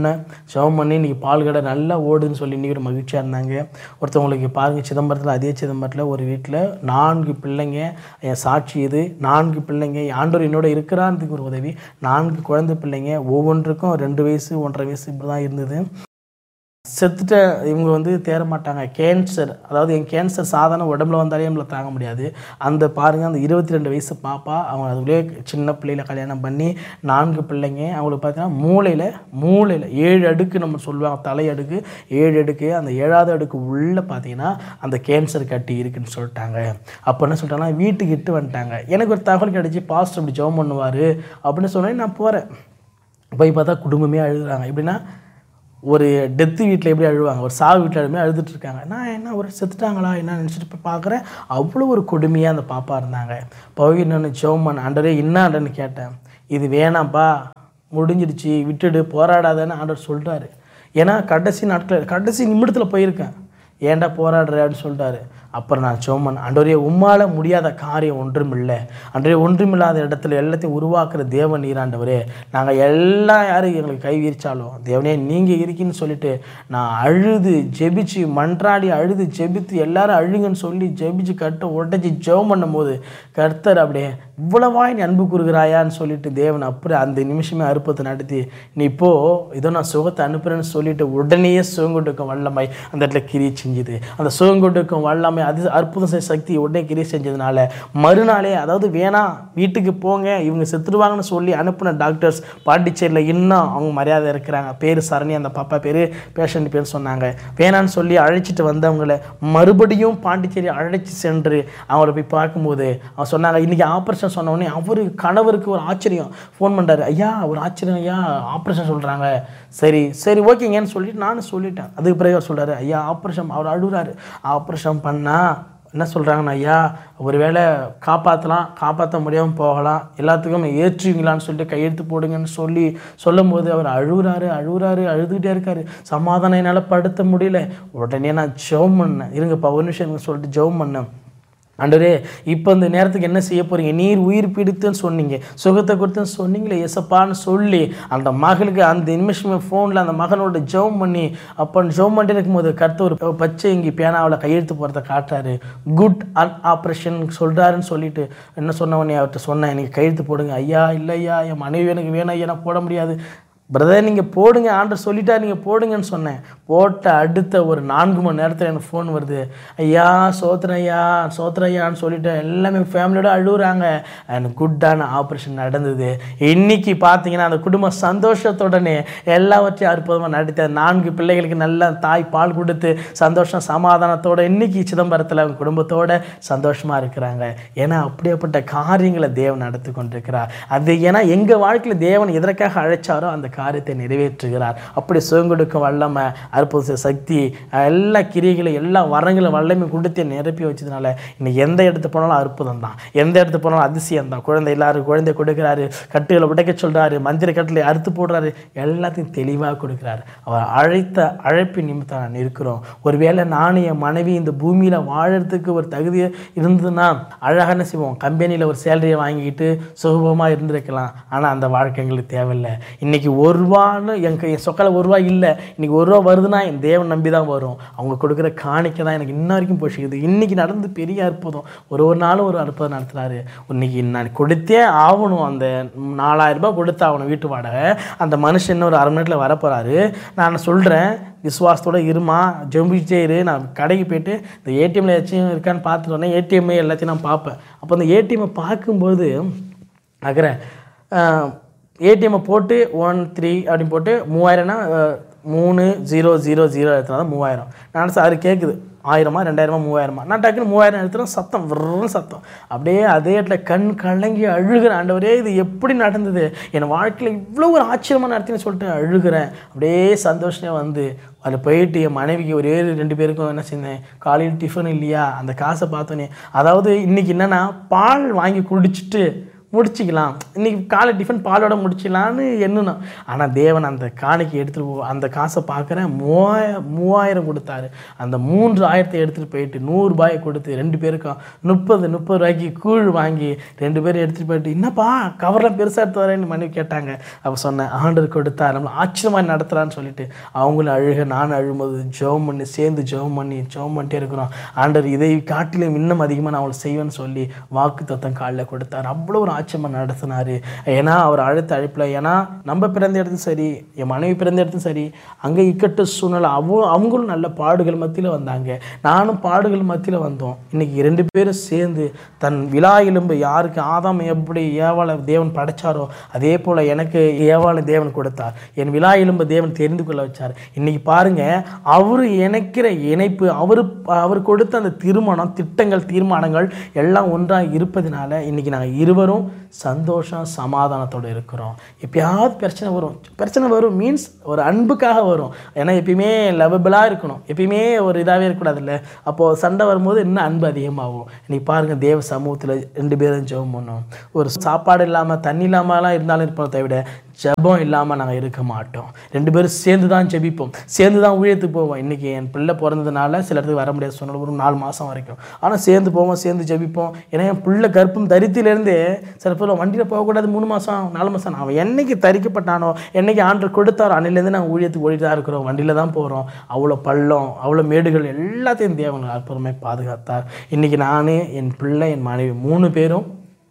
ஜெபம் பண்ணி இன்றைக்கி பால் கடை நல்லா ஓடுதுன்னு சொல்லி இன்றைக்கி ஒரு மகிழ்ச்சியாக இருந்தாங்க. ஒருத்தவங்களுக்கு பாருங்கள், சிதம்பரத்தில், அதே சிதம்பரத்தில் ஒரு வீட்டில் 4 பிள்ளைங்க, என் சாட்சி இது, 4 பிள்ளைங்க, ஆண்டவர் என்னோட இருக்கிறான்றதுக்கு ஒரு உதவி. 4 குழந்தை பிள்ளைங்க, ஒவ்வொன்றுக்கும் 2 வயசு 1.5 வயசு இப்படி தான் இருந்தது. செத்துட்ட இவங்க வந்து தேர மாட்டாங்க. கேன்சர், அதாவது என் கேன்சர் சாதாரண உடம்புல வந்தாலே நம்மளை தாங்க முடியாது. அந்த பாருங்கள், அந்த 22 வயசு பாப்பா, அவங்க அதுலேயே சின்ன பிள்ளையில கல்யாணம் பண்ணி 4 பிள்ளைங்க. அவங்களுக்கு பார்த்தீங்கன்னா மூளையில் 7 அடுக்கு நம்ம சொல்லுவாங்க, தலை அடுக்கு 7 அடுக்கு. அந்த 7வது அடுக்கு உள்ளே பார்த்தீங்கன்னா அந்த கேன்சர் கட்டி இருக்குதுன்னு சொல்லிட்டாங்க. அப்போ என்ன சொல்லிட்டாங்கன்னா வீட்டுக்கு இட்டு வந்துட்டாங்க. எனக்கு ஒரு தகவல் கிடச்சி, பாஸ்டர் அப்படி ஜெபம் பண்ணுவார் அப்படின்னு சொன்னேன். நான் போகிறேன், போய் பார்த்தா குடும்பமே அழுகுறாங்க. எப்படின்னா ஒரு டெத்து வீட்டில் எப்படி அழுவாங்க, ஒரு சாவு வீட்டில் அழுமே அழுதுட்டுருக்காங்க. நான் என்ன ஒரு செத்துட்டாங்களா என்ன நினச்சிட்டு போய் பார்க்குறேன். அவ்வளோ ஒரு கொடுமையாக அந்த பாப்பா இருந்தாங்க. போய் நான் ஜெபம் பண்ண, ஆண்டவரே என்னான்னு கேட்டேன். இது வேணாம்ப்பா, முடிஞ்சிடுச்சு, விட்டுடு, போராடாதன்னு ஆண்டவர் சொல்லிட்டாரு. ஏன்னா கடைசி நாட்கள், கடைசி நிமிடத்தில் போயிருக்கேன். ஏன்டா போராடுற அப்படின்னு சொல்லிட்டாரு. அப்புறம் நான் ஜெபம் பண்ணேன், ஆண்டவரே உம்மால் முடியாத காரியம் ஒன்றுமில்லை. ஆண்டவரே ஒன்றுமில்லாத இடத்துல எல்லாத்தையும் உருவாக்குற தேவன் நீராண்டவரே. நாங்கள் எல்லாம் யாரும் எங்களுக்கு கை விரிச்சாலும் தேவனே நீங்கள் இருக்கீன்னு சொல்லிட்டு நான் அழுது ஜெபிச்சு மன்றாடி அழுது ஜெபித்து எல்லாரும் அழுங்கன்னு சொல்லி ஜெபிச்சு கட்ட உடச்சி ஜெபம் பண்ணும் போது கர்த்தர் அப்படியே இவ்வளவாய் நீ அன்பு கூறுகிறாயான்னு சொல்லிட்டு தேவன் அப்படியே அந்த நிமிஷமே அற்புதத்தை நடத்தி, நீ இப்போ இதோ நான் சுகத்தை அனுப்புகிறேன்னு சொல்லிட்டு உடனேயே சுகங்கொடுக்கும் வல்லமை அந்த இடத்துல கிரியை செஞ்சுது. அந்த சுகங்கொடுக்கும் வல்லமை அது அற்புதம் செய்ய சக்தி உடனே கிரியை செஞ்சதுனால மறுநாளே, அதாவது வேணாம் வீட்டுக்கு போங்க இவங்க செத்துருவாங்கன்னு சொல்லி அனுப்பின டாக்டர்ஸ் பாண்டிச்சேரியில் இன்னும் அவங்க மரியாதை இருக்கிறாங்க. பேர் சரணி, அந்த பாப்பா பேர், பேஷண்ட் பேர் சொன்னாங்க. வேணான்னு சொல்லி அழைச்சிட்டு வந்தவங்களை மறுபடியும் பாண்டிச்சேரி அழைச்சி சென்று அவங்கள போய் பார்க்கும்போது அவங்க சொன்னாங்க, இன்றைக்கி ஆப்ரேஷன் சொன்னோடனே அவரு கணவருக்கு ஒரு ஆச்சரியம். ஃபோன் பண்ணுறாரு, ஐயா ஒரு ஆச்சரியம் ஐயா, ஆப்ரேஷன் சொல்கிறாங்க. சரி சரி ஓகேங்கன்னு சொல்லிட்டு நானும் சொல்லிட்டேன். அதுக்கு பிறகு அவர் சொல்கிறாரு, ஐயா ஆப்ரேஷன், அவர் அழுகிறாரு, ஆப்ரேஷன் பண்ணால் என்ன சொல்கிறாங்கண்ணா, ஐயா ஒரு வேளை காப்பாற்ற முடியாமல் போகலாம், எல்லாத்துக்கும் ஏற்றுவீங்களான்னு சொல்லிட்டு கையெழுத்து போடுங்கன்னு சொல்லும் போது அவர் அழுதுகிட்டே இருக்காரு. சமாதானம் என்னால் படுத்த முடியல. உடனே நான் ஜெபம் பண்ணேன், இருங்கப்பா ஒரு நிமிஷம் சொல்லிட்டு ஜெபம் பண்ணேன். ஆண்டவரே இப்போ இந்த நேரத்துக்கு என்ன செய்ய போகிறீங்க, நீர் உயிர் பிடித்துன்னு சொன்னீங்க, சுகத்தை கொடுத்துன்னு சொன்னீங்களே எசப்பான்னு சொல்லி அந்த மகளுக்கு அந்த நிமிஷமே ஃபோனில் அந்த மகனோட ஜெபம் பண்ணி, அப்போ ஜெபம் பண்ணிட்டு இருக்கும்போது கர்த்தர் ஒரு பச்சை இங்கே பேனாவில் கையெழுத்து போகிறத காட்டுறாரு. குட் ஆப்ரேஷன் சொல்கிறாருன்னு சொல்லிட்டு என்ன சொன்னவனே அவர்கிட்ட சொன்னேன், எனக்கு கையெழுத்து போடுங்க. ஐயா இல்லை ஐயா, என் மனைவி எனக்கு வேணும் ஐயா, நான் போட முடியாது. பிரதர் நீங்கள் போடுங்க, ஆண்டர் சொல்லிட்டா நீங்கள் போடுங்கன்னு சொன்னேன். போட்ட அடுத்த ஒரு 4 மணி நேரத்தில் எனக்கு ஃபோன் வருது, ஐயா சோத்திரையான்னு சொல்லிட்டு எல்லாமே ஃபேமிலியோட அழுகுறாங்க. எனக்கு குட்டான ஆப்ரேஷன் நடந்தது. இன்றைக்கி பார்த்தீங்கன்னா அந்த குடும்பம் சந்தோஷத்துடனே எல்லாவற்றையும் அற்புதமாக நடத்த 4 பிள்ளைகளுக்கு நல்ல தாய் பால் கொடுத்து சந்தோஷம் சமாதானத்தோடு இன்றைக்கி சிதம்பரத்தில் அவங்க குடும்பத்தோடு சந்தோஷமாக இருக்கிறாங்க. ஏன்னா அப்படியேப்பட்ட காரியங்களை தேவன் நடத்தி கொண்டிருக்கிறார். அது ஏன்னா எங்கள் வாழ்க்கையில் தேவன் எதற்காக அழைச்சாரோ அந்த காரியத்தை நிறைவேற்றுகிறார். அப்படி சுகங்கொடுக்கும் வல்லமை, அற்புத சக்தி, எல்லா கிரியைகளும் எல்லா வரங்களும் வல்லமை கொடுத்து நிரப்பி வச்சதுனால இன்னைக்கு எந்த இடத்து போனாலும் அற்புதம் தான், எந்த இடத்து போனாலும் அதிசயம் தான். குழந்தை எல்லாரும் குழந்தை கொடுக்குறாரு, கட்டுகளை உடைக்க சொல்கிறாரு, மந்திர கட்டிலை அறுத்து போடுறாரு, எல்லாத்தையும் தெளிவாக கொடுக்குறாரு. அவர் அழைத்த அழைப்பின் நிமித்தம் நான் இருக்கிறோம். ஒருவேளை நானும் என் மனைவி இந்த பூமியில் வாழறதுக்கு ஒரு தகுதியை இருந்ததுன்னா அழகான செய்வோம், கம்பெனியில் ஒரு சேலரியை வாங்கிக்கிட்டு சுகபமாக இருந்திருக்கலாம். ஆனால் அந்த வாழ்க்கை எங்களுக்கு தேவையில்லை. இன்றைக்கி ₹1 என் சொக்கால ₹1 இல்லை, இன்றைக்கி ₹1 வருதுன்னா என் தேவன் நம்பி தான் வரும். அவங்க கொடுக்குற காணிக்கை தான் எனக்கு இன்ன வரைக்கும் போஷிக்குது. இன்றைக்கி நடந்து பெரிய அற்புதம், ஒரு நாளும் ஒரு அற்புதம் நடத்துகிறாரு. இன்றைக்கி நான் கொடுத்தே ஆகணும், அந்த ₹4000 கொடுத்தாகணும் வீட்டு வாடகை. அந்த மனுஷன் இன்னும் ஒரு அரை மணி நேரத்தில் வரப்போகிறாரு. நான் சொல்கிறேன், விசுவாசத்தோடு இருமா, ஜெபிச்சே இரு. நான் கடைக்கு போய்ட்டு இந்த ஏடிஎம்மில் ஏதாச்சும் இருக்கான்னு பார்த்துட்டு வந்தேன். ஏடிஎம்ஐ எல்லாத்தையும் நான் பார்ப்பேன். அப்போ அந்த ஏடிஎம்மை பார்க்கும்போது ஆகிறேன், ஏடிஎம்மை போட்டு 13 அப்படின்னு போட்டு 3000னா 3000 எடுத்துனா தான் 3000. நான் சார் கேட்குது 1000 2000 3000. நான் டக்குன்னு 3000 எடுத்துகிறேன். சத்தம் வெறும் சத்தம், அப்படியே அதே இடத்துல கண் கலங்கி அழுகிறேன். ஆண்டவரே இது எப்படி நடந்தது, என் வாழ்க்கையில் இவ்வளோ ஒரு ஆச்சரியமாக நடத்தின்னு சொல்லிட்டு அழுகிறேன். அப்படியே சந்தோஷமாக வந்து அதில் போயிட்டு என் மனைவிக்கு ஒரே 2 பேருக்கும் என்ன செஞ்சேன், காலையில் டிஃபன் இல்லையா, அந்த காசை பார்த்தோன்னே, அதாவது இன்றைக்கி என்னென்னா பால் வாங்கி குடிச்சிட்டு முடிச்சிக்கலாம், இன்றைக்கி காலை டிஃபன் பாலோட முடிச்சிக்கலான்னு எண்ணணும். ஆனால் தேவன் அந்த காணிக்கை எடுத்துகிட்டு அந்த காசை பார்க்குறேன், 3000 கொடுத்தாரு. அந்த 3000 எடுத்துகிட்டு போயிட்டு ₹100 கொடுத்து 2 பேருக்கும் 30 ரூபாய்க்கு கூழ் வாங்கி 2 பேரும் எடுத்துகிட்டு போயிட்டு, என்னப்பா கவர்லாம் பெருசாக எடுத்து வரேன்னு மனைவி கேட்டாங்க. அப்போ சொன்னேன், ஆண்டவர் கொடுத்தா நம்மளை ஆச்சரியமாக நடத்துகிறான்னு சொல்லிட்டு அவங்களும் அழுக நானும் அழும்போது ஜெபம் பண்ணி சேர்ந்து ஜெபம் பண்ணிட்டே இருக்கிறோம். ஆண்டவர் இதை காட்டிலும் இன்னும் அதிகமாக நான் அவளை செய்வேன்னு சொல்லி வாக்கு தத்தம் காலில் கொடுத்தார். அவ்வளோ ஒரு ஆச்சரியமாக நடத்தினார். ஏன்னா அவர் அழைத்த அழைப்பில், ஏன்னா நம்ம பிறந்த இடத்தும் சரி, என் மனைவி பிறந்த இடத்தும் சரி, அங்கே இக்கட்டு சூழ்நிலை அவங்களும் நல்ல பாடுகள் மத்தியில் வந்தாங்க, நானும் பாடுகள் மத்தியில் வந்தோம். இன்றைக்கி 2 பேரும் சேர்ந்து தன் விலா எலும்பு யாருக்கு ஆதாம் எப்படி ஏவாளை தேவன் படைச்சாரோ அதே போல் எனக்கு ஏவாளை தேவன் கொடுத்தார். என் விலா எலும்பு தேவன் தெரிந்து கொள்ள வச்சார். இன்றைக்கி பாருங்கள், அவர் இணைக்கிற இணைப்பு, அவர் கொடுத்த அந்த திருமணம், திட்டங்கள், தீர்மானங்கள் எல்லாம் ஒன்றாக இருப்பதனால இன்றைக்கி நாங்கள் இருவரும் சந்தோஷம் சமாதானத்தோடு இருக்கிறோம். எப்பயாவது பிரச்சனை வரும் மீன்ஸ் ஒரு அன்புக்காக வரும். ஏன்னா எப்பயுமே லவபிளாக இருக்கணும், எப்பயுமே ஒரு இதாகவே இருக்கக்கூடாது இல்லை. அப்போது சண்டை வரும்போது இன்னும் அன்பு அதிகமாகும். இன்றைக்கி பாருங்கள், தேவ சமூகத்தில் 2 பேரும் ஜெபம் பண்ணோம். ஒரு சாப்பாடு இல்லாமல் தண்ணி இல்லாமலாம் இருந்தாலும் இருப்பதை விட ஜெபம் இல்லாமல் நாங்கள் இருக்க மாட்டோம். 2 பேரும் சேர்ந்து தான் ஜெபிப்போம், சேர்ந்து தான் ஊழியத்துக்கு போவோம். இன்றைக்கி என் பிள்ளை பிறந்ததுனால சில இடத்துக்கு வர முடியாது சொன்னாலும் ஒரு 4 மாதம் வரைக்கும், ஆனால் சேர்ந்து போவோம், சேர்ந்து ஜெபிப்போம். ஏன்னா என் பிள்ளை கர்ப்பம் தரித்திலேருந்தே சில பேர் வண்டியில் போகக்கூடாது 3 மாதம் 4 மாதம், அவன் என்னைக்கு தரிக்கப்பட்டானோ, என்னைக்கு ஆண்டவர் கொடுத்தாரோ அன்னிலேருந்து நாங்கள் ஊழியத்துக்கு ஓடிட்டு தான் இருக்கிறோம், வண்டியில் தான் போகிறோம். அவ்வளோ பள்ளம், அவ்வளோ மேடுகள் எல்லாத்தையும் தேவன் அற்புதமாக பாதுகாத்தார். இன்றைக்கி நான், என் பிள்ளை, என் மனைவி 3 பேரும்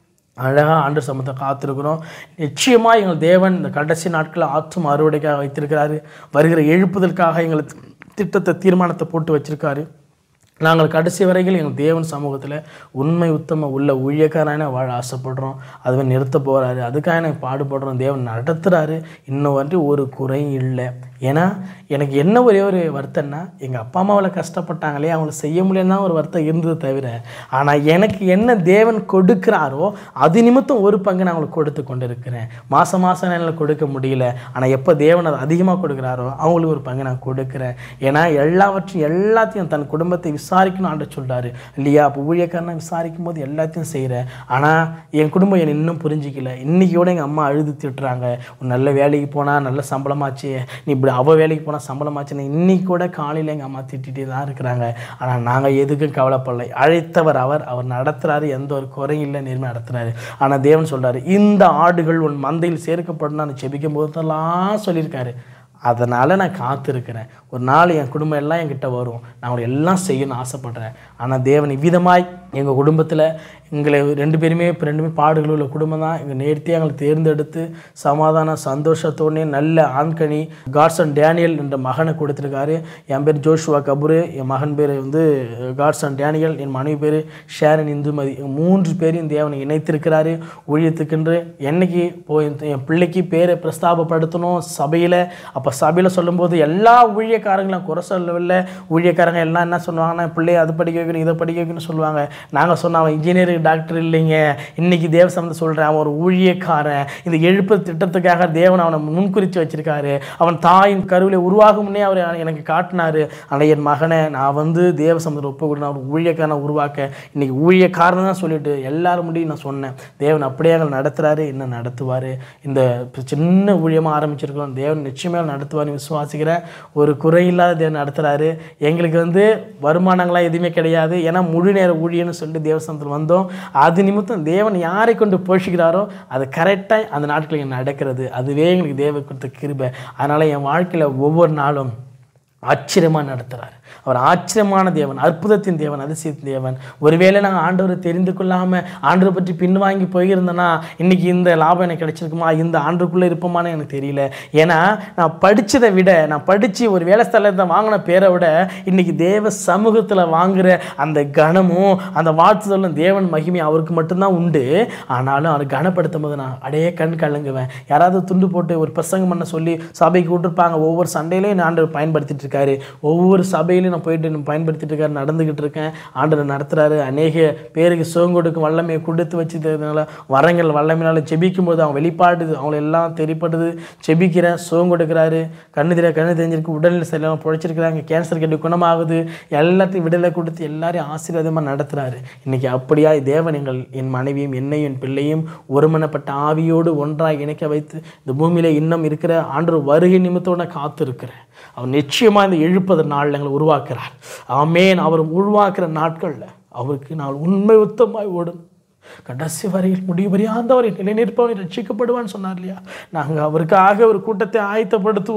அழகாக ஆண்டவர் சமூகத்தை காத்திருக்கிறோம். நிச்சயமாக எங்கள் தேவன் இந்த கடைசி நாட்களில் ஆற்றும் அறுவடைக்காக வைத்திருக்கிறாரு. வருகிற எழுப்புதலுக்காக எங்களை திட்டத்தை, தீர்மானத்தை போட்டு வச்சுருக்காரு. நாங்கள் கடைசி வரையில் எங்கள் தேவன் சமூகத்தில் உண்மை உத்தம உள்ள ஊழியக்காரன வாழ ஆசைப்படுறோம். அதுவே நிறுத்த போகிறாரு, அதுக்காக எனக்கு பாடுபடுறோம். தேவன் நடத்துகிறாரு. இன்னும் வந்து ஒரு குறையும் இல்லை. ஏன்னா எனக்கு என்ன ஒரே ஒரு வருத்தம்னா, எங்கள் அப்பா அம்மாவில் கஷ்டப்பட்டாங்களே, அவங்கள செய்ய முடியலன்னா ஒரு வருத்தம் இருந்தது தவிர, ஆனால் எனக்கு என்ன தேவன் கொடுக்குறாரோ அது நிமித்தம் ஒரு பங்கு நான் அவங்களுக்கு கொடுத்து கொண்டு இருக்கிறேன். மாதம் என்னால் கொடுக்க முடியல, ஆனால் எப்போ தேவன் அதை அதிகமாக கொடுக்குறாரோ அவங்களுக்கு ஒரு பங்கு நான் கொடுக்குறேன். ஏன்னா எல்லாத்தையும் தன் குடும்பத்தை விசாரிக்கணும் ஆண்டவர் சொல்கிறாரு இல்லையா? அப்போ ஊழியக்காரனை விசாரிக்கும் போது எல்லாத்தையும் செய்கிறேன். ஆனால் என் குடும்பம் என்னை இன்னும் புரிஞ்சிக்கல. இன்றைக்கியோட எங்கள் அம்மா அழுது திட்டுறாங்க, நல்ல வேலைக்கு போனால் நல்ல சம்பளமாச்சு, நீ இப்படி அவள் வேலைக்கு போனால் சம்பளமாச்சுன்னு இன்றைக்கி கூட காலையில் எங்கள் அம்மா திட்டிகிட்டே தான் இருக்கிறாங்க. ஆனால் நாங்கள் எதுக்கும் கவலைப்படலை. அழைத்தவர் அவர் நடத்துகிறாரு, எந்த ஒரு குறையும் இல்லை, நேர்மை நடத்துகிறாரு. ஆனால் தேவன் சொல்கிறாரு, இந்த ஆடுகள் உன் மந்தையில் சேர்க்கப்படும் நான் செபிக்கும் போதெல்லாம் சொல்லியிருக்காரு. அதனால் நான் காத்திருக்கிறேன். ஒரு நாள் என் குடும்பம் எல்லாம் என்கிட்ட வரும், நான் அவங்களை எல்லாம் செய்யணும்னு ஆசைப்பட்றேன். ஆனால் தேவன் இவ்விதமாய் எங்கள் குடும்பத்தில் எங்களை 2 பேருமே பாடுகள் உள்ள குடும்பம் தான். எங்கள் நேர்த்தியாக எங்களை தேர்ந்தெடுத்து சமாதான சந்தோஷத்தோடனே நல்ல ஆண்கனி காட்சன் டேனியல் என்ற மகனை கொடுத்துருக்காரு. என் பேர் ஜோஷுவா கபூர், என் மகன் பேர் வந்து காட்சன் டேனியல், என் மனைவி பேர் ஷேரன் இந்துமதி. 3 பேரையும் தேவனை இணைத்திருக்கிறாரு ஊழியத்துக்கென்று. என்னைக்கு போய் என் பிள்ளைக்கு பேரை பிரஸ்தாபப்படுத்தணும் சபையில். அப்போ சபையில் சொல்லும்போது எல்லா ஊழியக்காரங்களும் குறை சொல்லவில்லை. ஊழியக்காரங்க எல்லாம் என்ன சொல்லுவாங்கன்னா, பிள்ளையை அது படிக்க வைக்கணும், இதை படிக்க வைக்கணும்னு சொல்லுவாங்க. நாங்கள் சொன்ன அவன் இன்ஜினியரிங் டாக்டர் இல்லைங்க, இன்றைக்கி தேவ சம்பந்தம் சொல்கிறேன், அவன் ஒரு ஊழியக்காரன். இந்த எழுப்பு திட்டத்துக்காக தேவன் அவனை முன்குறித்து வச்சிருக்காரு. அவன் தாயின் கருவிலை உருவாகும் முன்னே அவர் எனக்கு காட்டினார். ஆனால் என் மகனை நான் வந்து தேவ சம்பந்தத்தை ஒப்பு கொடுத்தேன், அவர் ஊழியக்காரனை உருவாக்க. இன்றைக்கி ஊழியக்காரன் தான் சொல்லிட்டு எல்லாரும் முடியும் நான் சொன்னேன். தேவன் அப்படியே எங்களை நடத்துகிறாரு, இன்னும் நடத்துவார். இந்த சின்ன ஊழியமாக ஆரம்பிச்சிருக்கிறோம், தேவன் நிச்சயமாக நடத்துவார்னு விசுவாசிக்கிறேன். ஒரு குறையில்லாத தேவன் நடத்துகிறாரு. எங்களுக்கு வந்து வருமானங்களாம் எதுவுமே கிடையாது, ஏன்னா முழு நேர ஊழியன்னு சொல்லிட்டு தேவஸ்தானத்தில் வந்தோம். அது நிமித்தம் தேவன் யாரை கொண்டு போஷிக்கிறாரோ அது கரெக்டாக அந்த நாட்களில் நடக்கிறது. அதுவே எங்களுக்கு தேவ கொடுத்த கிருபை. அதனால் என் வாழ்க்கையில் ஒவ்வொரு நாளும் ஆச்சரியமாக நடத்துகிறார். அவர் ஆச்சரியமான தேவன், அற்புதத்தின் தேவன், அதிசயத்தின் தேவன். ஒருவேளை நாங்கள் ஆண்டவரை தெரிந்து கொள்ளாமல் ஆண்டவரை பற்றி பின்வாங்கி போயிருந்தேன்னா இன்றைக்கி இந்த லாபம் எனக்கு கிடைச்சிருக்குமா, இந்த ஆண்டுக்குள்ளே இருப்போமான்னு எனக்கு தெரியல. ஏன்னா நான் படித்ததை விட, நான் படித்து ஒரு வேலை ஸ்தலத்தை வாங்கின பேரை விட இன்றைக்கி தேவ சமூகத்தில் வாங்குகிற அந்த கனமும் அந்த வாழ்த்துதலும் தேவன் மகிமை அவருக்கு மட்டும்தான் உண்டு. ஆனாலும் அவர் கனப்படுத்தும் போது நான் அடையே கண் கலங்குவேன். யாராவது துண்டு போட்டு ஒரு பிரசங்கம் பண்ண சொல்லி சபைக்கு விட்டுருப்பாங்க. ஒவ்வொரு சண்டையிலையும் ஆண்டவர் பயன்படுத்திட்டு இருக்காரு. ஒவ்வொரு சபையிலையும் நான் போயிட்டு பயன்படுத்திட்டு இருக்காரு, நடந்துக்கிட்டு இருக்கேன். ஆண்டவர் நடத்துகிறாரு. அநேக பேருக்கு சுகம் கொடுக்கும் வல்லமையை கொடுத்து வச்சுக்கிறதுனால வரங்கள் வல்லமையினால செபிக்கும் போது அவங்க வெளிப்பாடுது, அவங்கள எல்லாம் தெரிப்படுது. செபிக்கிறேன், சுகம் கொடுக்குறாரு. கண்ணு தெரிஞ்சிருக்கு, உடல்நிலை சரியில்லாமல் பிழைச்சிருக்கிறாங்க, கேன்சர் கட்டி குணமாகுது. எல்லாத்தையும் விடுதலை கொடுத்து எல்லாரையும் ஆசீர்வாதமாக நடத்துகிறாரு. இன்றைக்கி அப்படியா தேவன் என் மனைவியும் என்னையும் என் பிள்ளையும் ஒருமனப்பட்ட ஆவியோடு ஒன்றாக இணைக்க வைத்து இந்த பூமியில் இன்னும் இருக்கிற ஆண்டவர் வருகை நிமித்தோட காத்து இருக்கிறேன். அவர் நிச்சயமாக இந்த 70 நாள் எங்களை உருவாக்குறார். ஆமேன். அவர் உருவாக்குற நாட்களில் அவருக்கு நான் உண்மை உத்தமாய் ஓடும் கடைசி வரையில் முடிவுபறியாந்தவரை நிலைநிற்பவனை ரட்சிக்கப்படுவான்னு சொன்னார் இல்லையா? நாங்கள் அவருக்காக ஒரு கூட்டத்தை ஆயத்தப்படுத்துவோம்.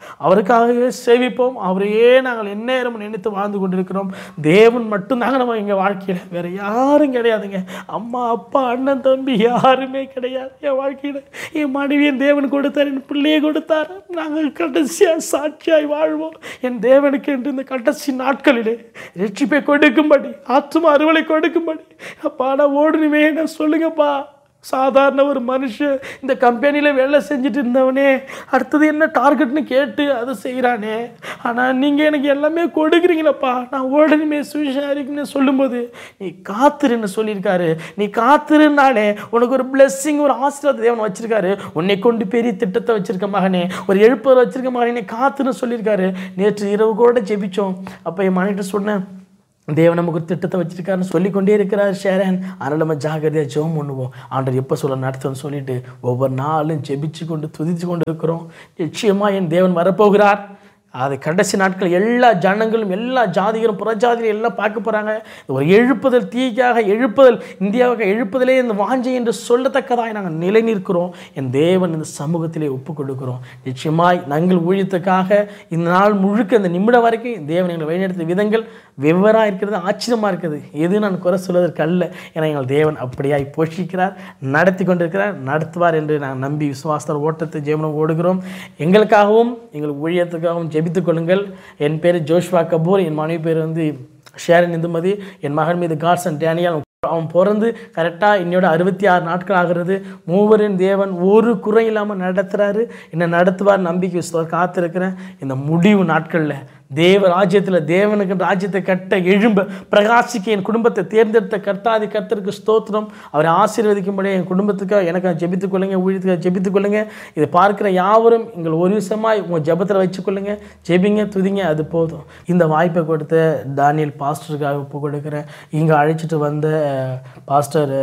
அவருக்காகவே சேவிப்போம். அவரையே நாங்கள் எந்நேரமும் நினைத்து வாழ்ந்து கொண்டிருக்கிறோம். தேவன் மட்டும்தாங்க நம்ம எங்கள் வாழ்க்கையில், வேறு யாரும் கிடையாதுங்க. அம்மா அப்பா அண்ணன் தம்பி யாருமே கிடையாது என் வாழ்க்கையில். என் மனைவியின் தேவன் கொடுத்தார், என் பிள்ளையை கொடுத்தார். நாங்கள் கடைசியாக சாட்சியாய் வாழ்வோம் என் தேவனுக்கு என்று. இந்த கடைசி நாட்களிலே ரட்சிப்பை கொடுக்கும்படி, ஆத்தும அறுவலை கொடுக்கும்படி அப்பா நான் ஓடுனுமே என்ன சொல்லுங்கப்பா. சாதாரண ஒரு மனுஷன் இந்த கம்பெனியில் வேலை செஞ்சுட்டு இருந்தவனே அடுத்தது என்ன டார்கெட்னு கேட்டு அதை செய்கிறானே, ஆனால் நீங்கள் எனக்கு எல்லாமே கொடுக்குறீங்களப்பா, நான் உடனே சுவிசேஷன்னு சொல்லும்போது நீ காத்துருன்னு சொல்லியிருக்காரு. நீ காத்துருனாலே உனக்கு ஒரு பிளெஸ்ஸிங், ஒரு ஆசீர்வாத தேவன் வச்சுருக்காரு. உன்னை கொண்டு பெரிய திட்டத்தை வச்சுருக்க மகனே, ஒரு எழுப்பர் வச்சுருக்க மகனே, காத்துன்னு சொல்லியிருக்காரு. நேற்று இரவு கூட ஜெபிச்சோம். அப்போ என் மனைவிட்ட சொன்னேன், தேவன் நமக்கு ஒரு திட்டத்தை வச்சிருக்காருன்னு சொல்லிக்கொண்டே இருக்கிறார் ஷேரன். அதனால் நம்ம ஜாகிரதையாக ஜெபம் பண்ணுவோம். ஆண்டவர் எப்போ சொல்ல நடத்துன்னு சொல்லிட்டு ஒவ்வொரு நாளும் ஜெபிச்சு கொண்டு துதித்து கொண்டு இருக்கிறோம். நிச்சயமாக என் தேவன் வரப்போகிறார். அது கடைசி நாட்கள் எல்லா ஜனங்களும், எல்லா ஜாதிகளும், புறஜாதிகளும் எல்லாம் பார்க்க போகிறாங்க. ஒரு எழுப்புதல், தீக்காக எழுப்புதல், இந்தியாவுக்கு எழுப்புதலே இந்த வாஞ்சை என்று சொல்லத்தக்கதாக நாங்கள் நிலை நிற்கிறோம். என் தேவன் இந்த சமூகத்திலே ஒப்பு கொடுக்கிறோம். நிச்சயமாய் நாங்கள் ஊழியத்துக்காக இந்த நாள் முழுக்க, இந்த நிமிடம் வரைக்கும் தேவன் எங்களை வழிநடத்திய விதங்கள் வெவ்வேறாக இருக்கிறது, ஆச்சரியமாக இருக்குது. எது நான் குறை சொல்வதற்கு அல்ல. ஏன்னா எங்கள் தேவன் அப்படியாய் போஷிக்கிறார், நடத்தி கொண்டிருக்கிறார், நடத்துவார் என்று நாங்கள் நம்பி விசுவாச ஓட்டத்தை ஜெபம் ஓடுகிறோம். எங்களுக்காகவும் எங்கள் ஊழியத்துக்காகவும் ஜெபித்துக் கொள்ளுங்கள். என் பேர் ஜோஷ்வா கபூர், என் மனைவி பேர் ஷேரன் இந்துமதி, என் மகன் மீது காட்சன் டேனியல். அவன் பிறந்து கரெக்டாக என்னோட 66 நாட்கள் ஆகிறது. மூவரின் தேவன் ஒரு குறை இல்லாமல் நடத்துகிறாரு, என்னை நடத்துவார் நம்பிக்கை காத்திருக்கிறேன். இந்த முடிவு நாட்களில் தேவ ராஜ்யத்தில், தேவனுக்கு ராஜ்யத்தை கட்ட எழும்ப பிரகாசிக்க என் குடும்பத்தை தேர்ந்தெடுத்த கர்த்தாதி கர்த்தருக்கு ஸ்தோத்திரம். அவரை ஆசீர்வதிக்கும்படி என் குடும்பத்துக்காக எனக்கு ஜெபித்துக் கொள்ளுங்க, ஊழியத்துக்காக ஜெபித்துக் கொள்ளுங்க. இதை பார்க்குற யாவரும் எங்கள் ஒரு விஷயமாக உங்கள் ஜெபத்தில் வச்சுக்கொள்ளுங்க, ஜெபிங்க, துதிங்க, அது போதும். இந்த வாய்ப்பை கொடுத்த தானியல் பாஸ்டருக்காக ஒப்பு கொடுக்குறேன். இங்கே அழைச்சிட்டு வந்த பாஸ்டர்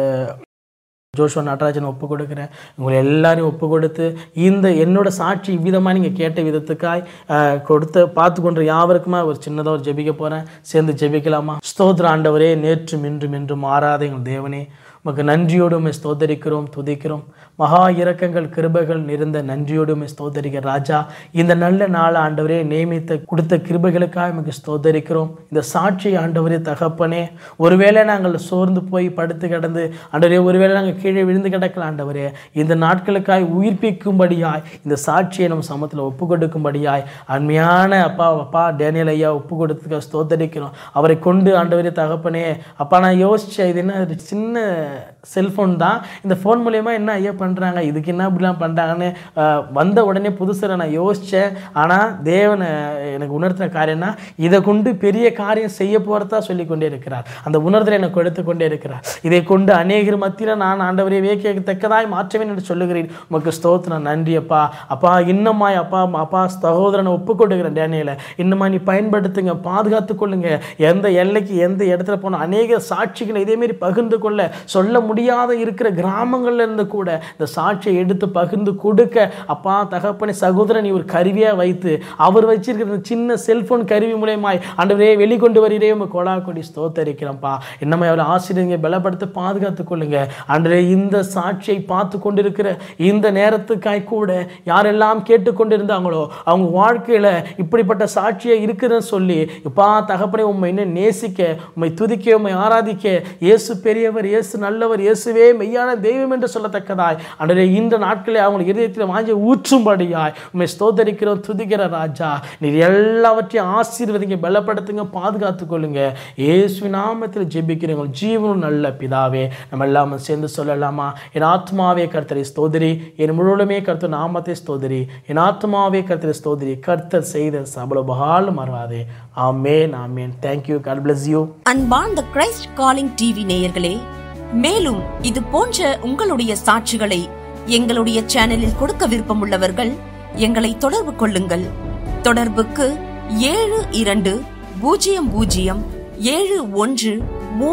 ஜோஷுவா நடராஜன் ஒப்பு கொடுக்குறேன். உங்களை எல்லாரையும் ஒப்பு கொடுத்து இந்த என்னோட சாட்சி இவ்விதமாக நீங்கள் கேட்ட விதத்துக்காய் கொடுத்து பார்த்து கொண்டு யாவருக்குமா ஒரு சின்னதாக ஒரு ஜெபிக்க போகிறேன். சேர்ந்து ஜெபிக்கலாமா? ஸ்தோத்திர ஆண்டவரே, நேற்றும் இன்றும் என்றும் மாறாத எங்கள் தேவனே, உமக்கு நன்றியோடுமே ஸ்தோத்தரிக்கிறோம், துதிக்கிறோம். மகா இரக்கங்கள் கிருபைகள் நிறைந்த நன்றியோடுமே ஸ்தோத்தரிக்கிற ராஜா, இந்த நல்ல நாள் ஆண்டவரே நியமித்த கொடுத்த கிருபைகளுக்காக உமக்கு ஸ்தோத்தரிக்கிறோம். இந்த சாட்சி ஆண்டவரே தகப்பனே, ஒருவேளை நாங்கள் சோர்ந்து போய் படுத்து கிடந்து ஆண்டவரே, ஒருவேளை நாங்கள் கீழே விழுந்து கிடக்கலாம் ஆண்டவரே, இந்த நாட்களுக்காய் உயிர்ப்பிக்கும்படியாய் இந்த சாட்சியை நம்ம சமத்தில் ஒப்பு கொடுக்கும்படியாய் அருமையான அப்பா டேனியல் ஐயா ஒப்பு கொடுத்துக்க ஸ்தோத்தரிக்கிறோம். அவரை கொண்டு ஆண்டவரே தகப்பனே, அப்பா நான் யோசித்தேன், இது என்ன சின்ன செல்ஃபோன் தான், இந்த ஃபோன் மூலயமா என்ன ஐயா பண்ணுறாங்க, இதுக்கு என்ன இப்படிலாம் பண்ணுறாங்கன்னு வந்த உடனே புதுசில் நான் யோசித்தேன். ஆனால் தேவனை எனக்கு உணர்த்தின காரியம்னா, இதை கொண்டு பெரிய காரியம் செய்ய போகிறதா சொல்லி கொண்டே இருக்கிறார். அந்த உணர்தலை எனக்கு கொடுத்து கொண்டே இருக்கிறார். இதை கொண்டு அநேகர் மத்தியில் நான் ஆண்டவரை வேக்கத்தக்கதாய் மாற்றவேன் என்று சொல்லுகிறேன். உமக்கு ஸ்தோத்திரம், நன்றி அப்பா. அப்பா இன்னமாய் அப்பா சகோதரனை ஒப்புக்கொடுக்கிறேன் டேனியலை, இன்னமா நீ பயன்படுத்துங்க, பாதுகாத்து கொள்ளுங்க. எந்த எல்லைக்கு எந்த இடத்துல போனால் அநேக சாட்சிகளை இதேமாரி பகிர்ந்து கொள்ள சொல்ல முடியாத இருக்கிற கிராமங்கள்ல இருந்து கூட இந்த சாட்சியை எடுத்து பகிர்ந்து கொடுக்க அப்பா தகப்பனை சகோதரன் ஒரு கருவியாக வைத்து அவர் வச்சிருக்கிற சின்ன செல்போன் கருவி மூலமாய் ஆண்டவரே வெளிக்கொண்டு வருகிறே கொடா கொடி ஸ்தோத்தரிக்கிறோம்ப்பா. என்னமே அவரை ஆசிரியங்க பலப்படுத்த பாதுகாத்துக் கொள்ளுங்க ஆண்டவரே. இந்த சாட்சியை பார்த்து கொண்டிருக்கிற இந்த நேரத்துக்காய் கூட யாரெல்லாம் கேட்டுக்கொண்டிருந்தாங்களோ அவங்க வாழ்க்கையில இப்படிப்பட்ட சாட்சியை இருக்குதுன்னு சொல்லி இப்பா தகப்பனை உண்மை இன்னும் நேசிக்க, உண்மை துதிக்க, உண்மை ஆராதிக்க, இயேசு பெரியவர், இயேசு நல்லவர், இயேசுவே மெய்யான தெய்வம் என்று சொல்லத்தக்கதாய் ஆண்டவரே இந்த நாட்களில் அவங்க இதயத்தில் வாங்கி ஊற்றும்படியாய் உண்மை ஸ்தோத்தரிக்கிறோம், துதிக்கிற ராஜா. நீர் எல்லாவற்றையும் ஆசீர்வதிங்க, பலப்படுத்துங்க, பாதுகாத்துக் கொள்ளுங்க. இயேசுவின் நாமத்தில் ஜெபிக்கிறோம் ஜீவனும் நல்ல பிதாவே. நம்ம எல்லாமே சேர்ந்து சொல்லலாமா? என் ஆத்மாவே கர்த்தரை ஸ்தோத்திரி, என் முழுவதுமே கர்த்தர் நாமத்தை ஸ்தோத்திரி, என் ஆத்மாவே கர்த்தரை ஸ்தோத்திரி, கர்த்தர் செய்த சபல பகாலும் மறவாதே. ஆமென், ஆமென். Thank you. God bless you. அன்பார்ந்த கிரைஸ்ட் காலிங் டிவி நேயர்களே, மேலும் இது போன்ற உங்களுடைய சாட்சிகளை எங்களுடைய சேனலில் கொடுக்க விருப்பமுள்ளவர்கள் எங்களை தொடர்பு கொள்ளுங்கள். தொடர்புக்கு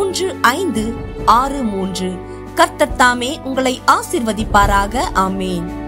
7200713563. கர்த்தர் தாமே உங்களை ஆசீர்வதிப்பாராக. ஆமென்.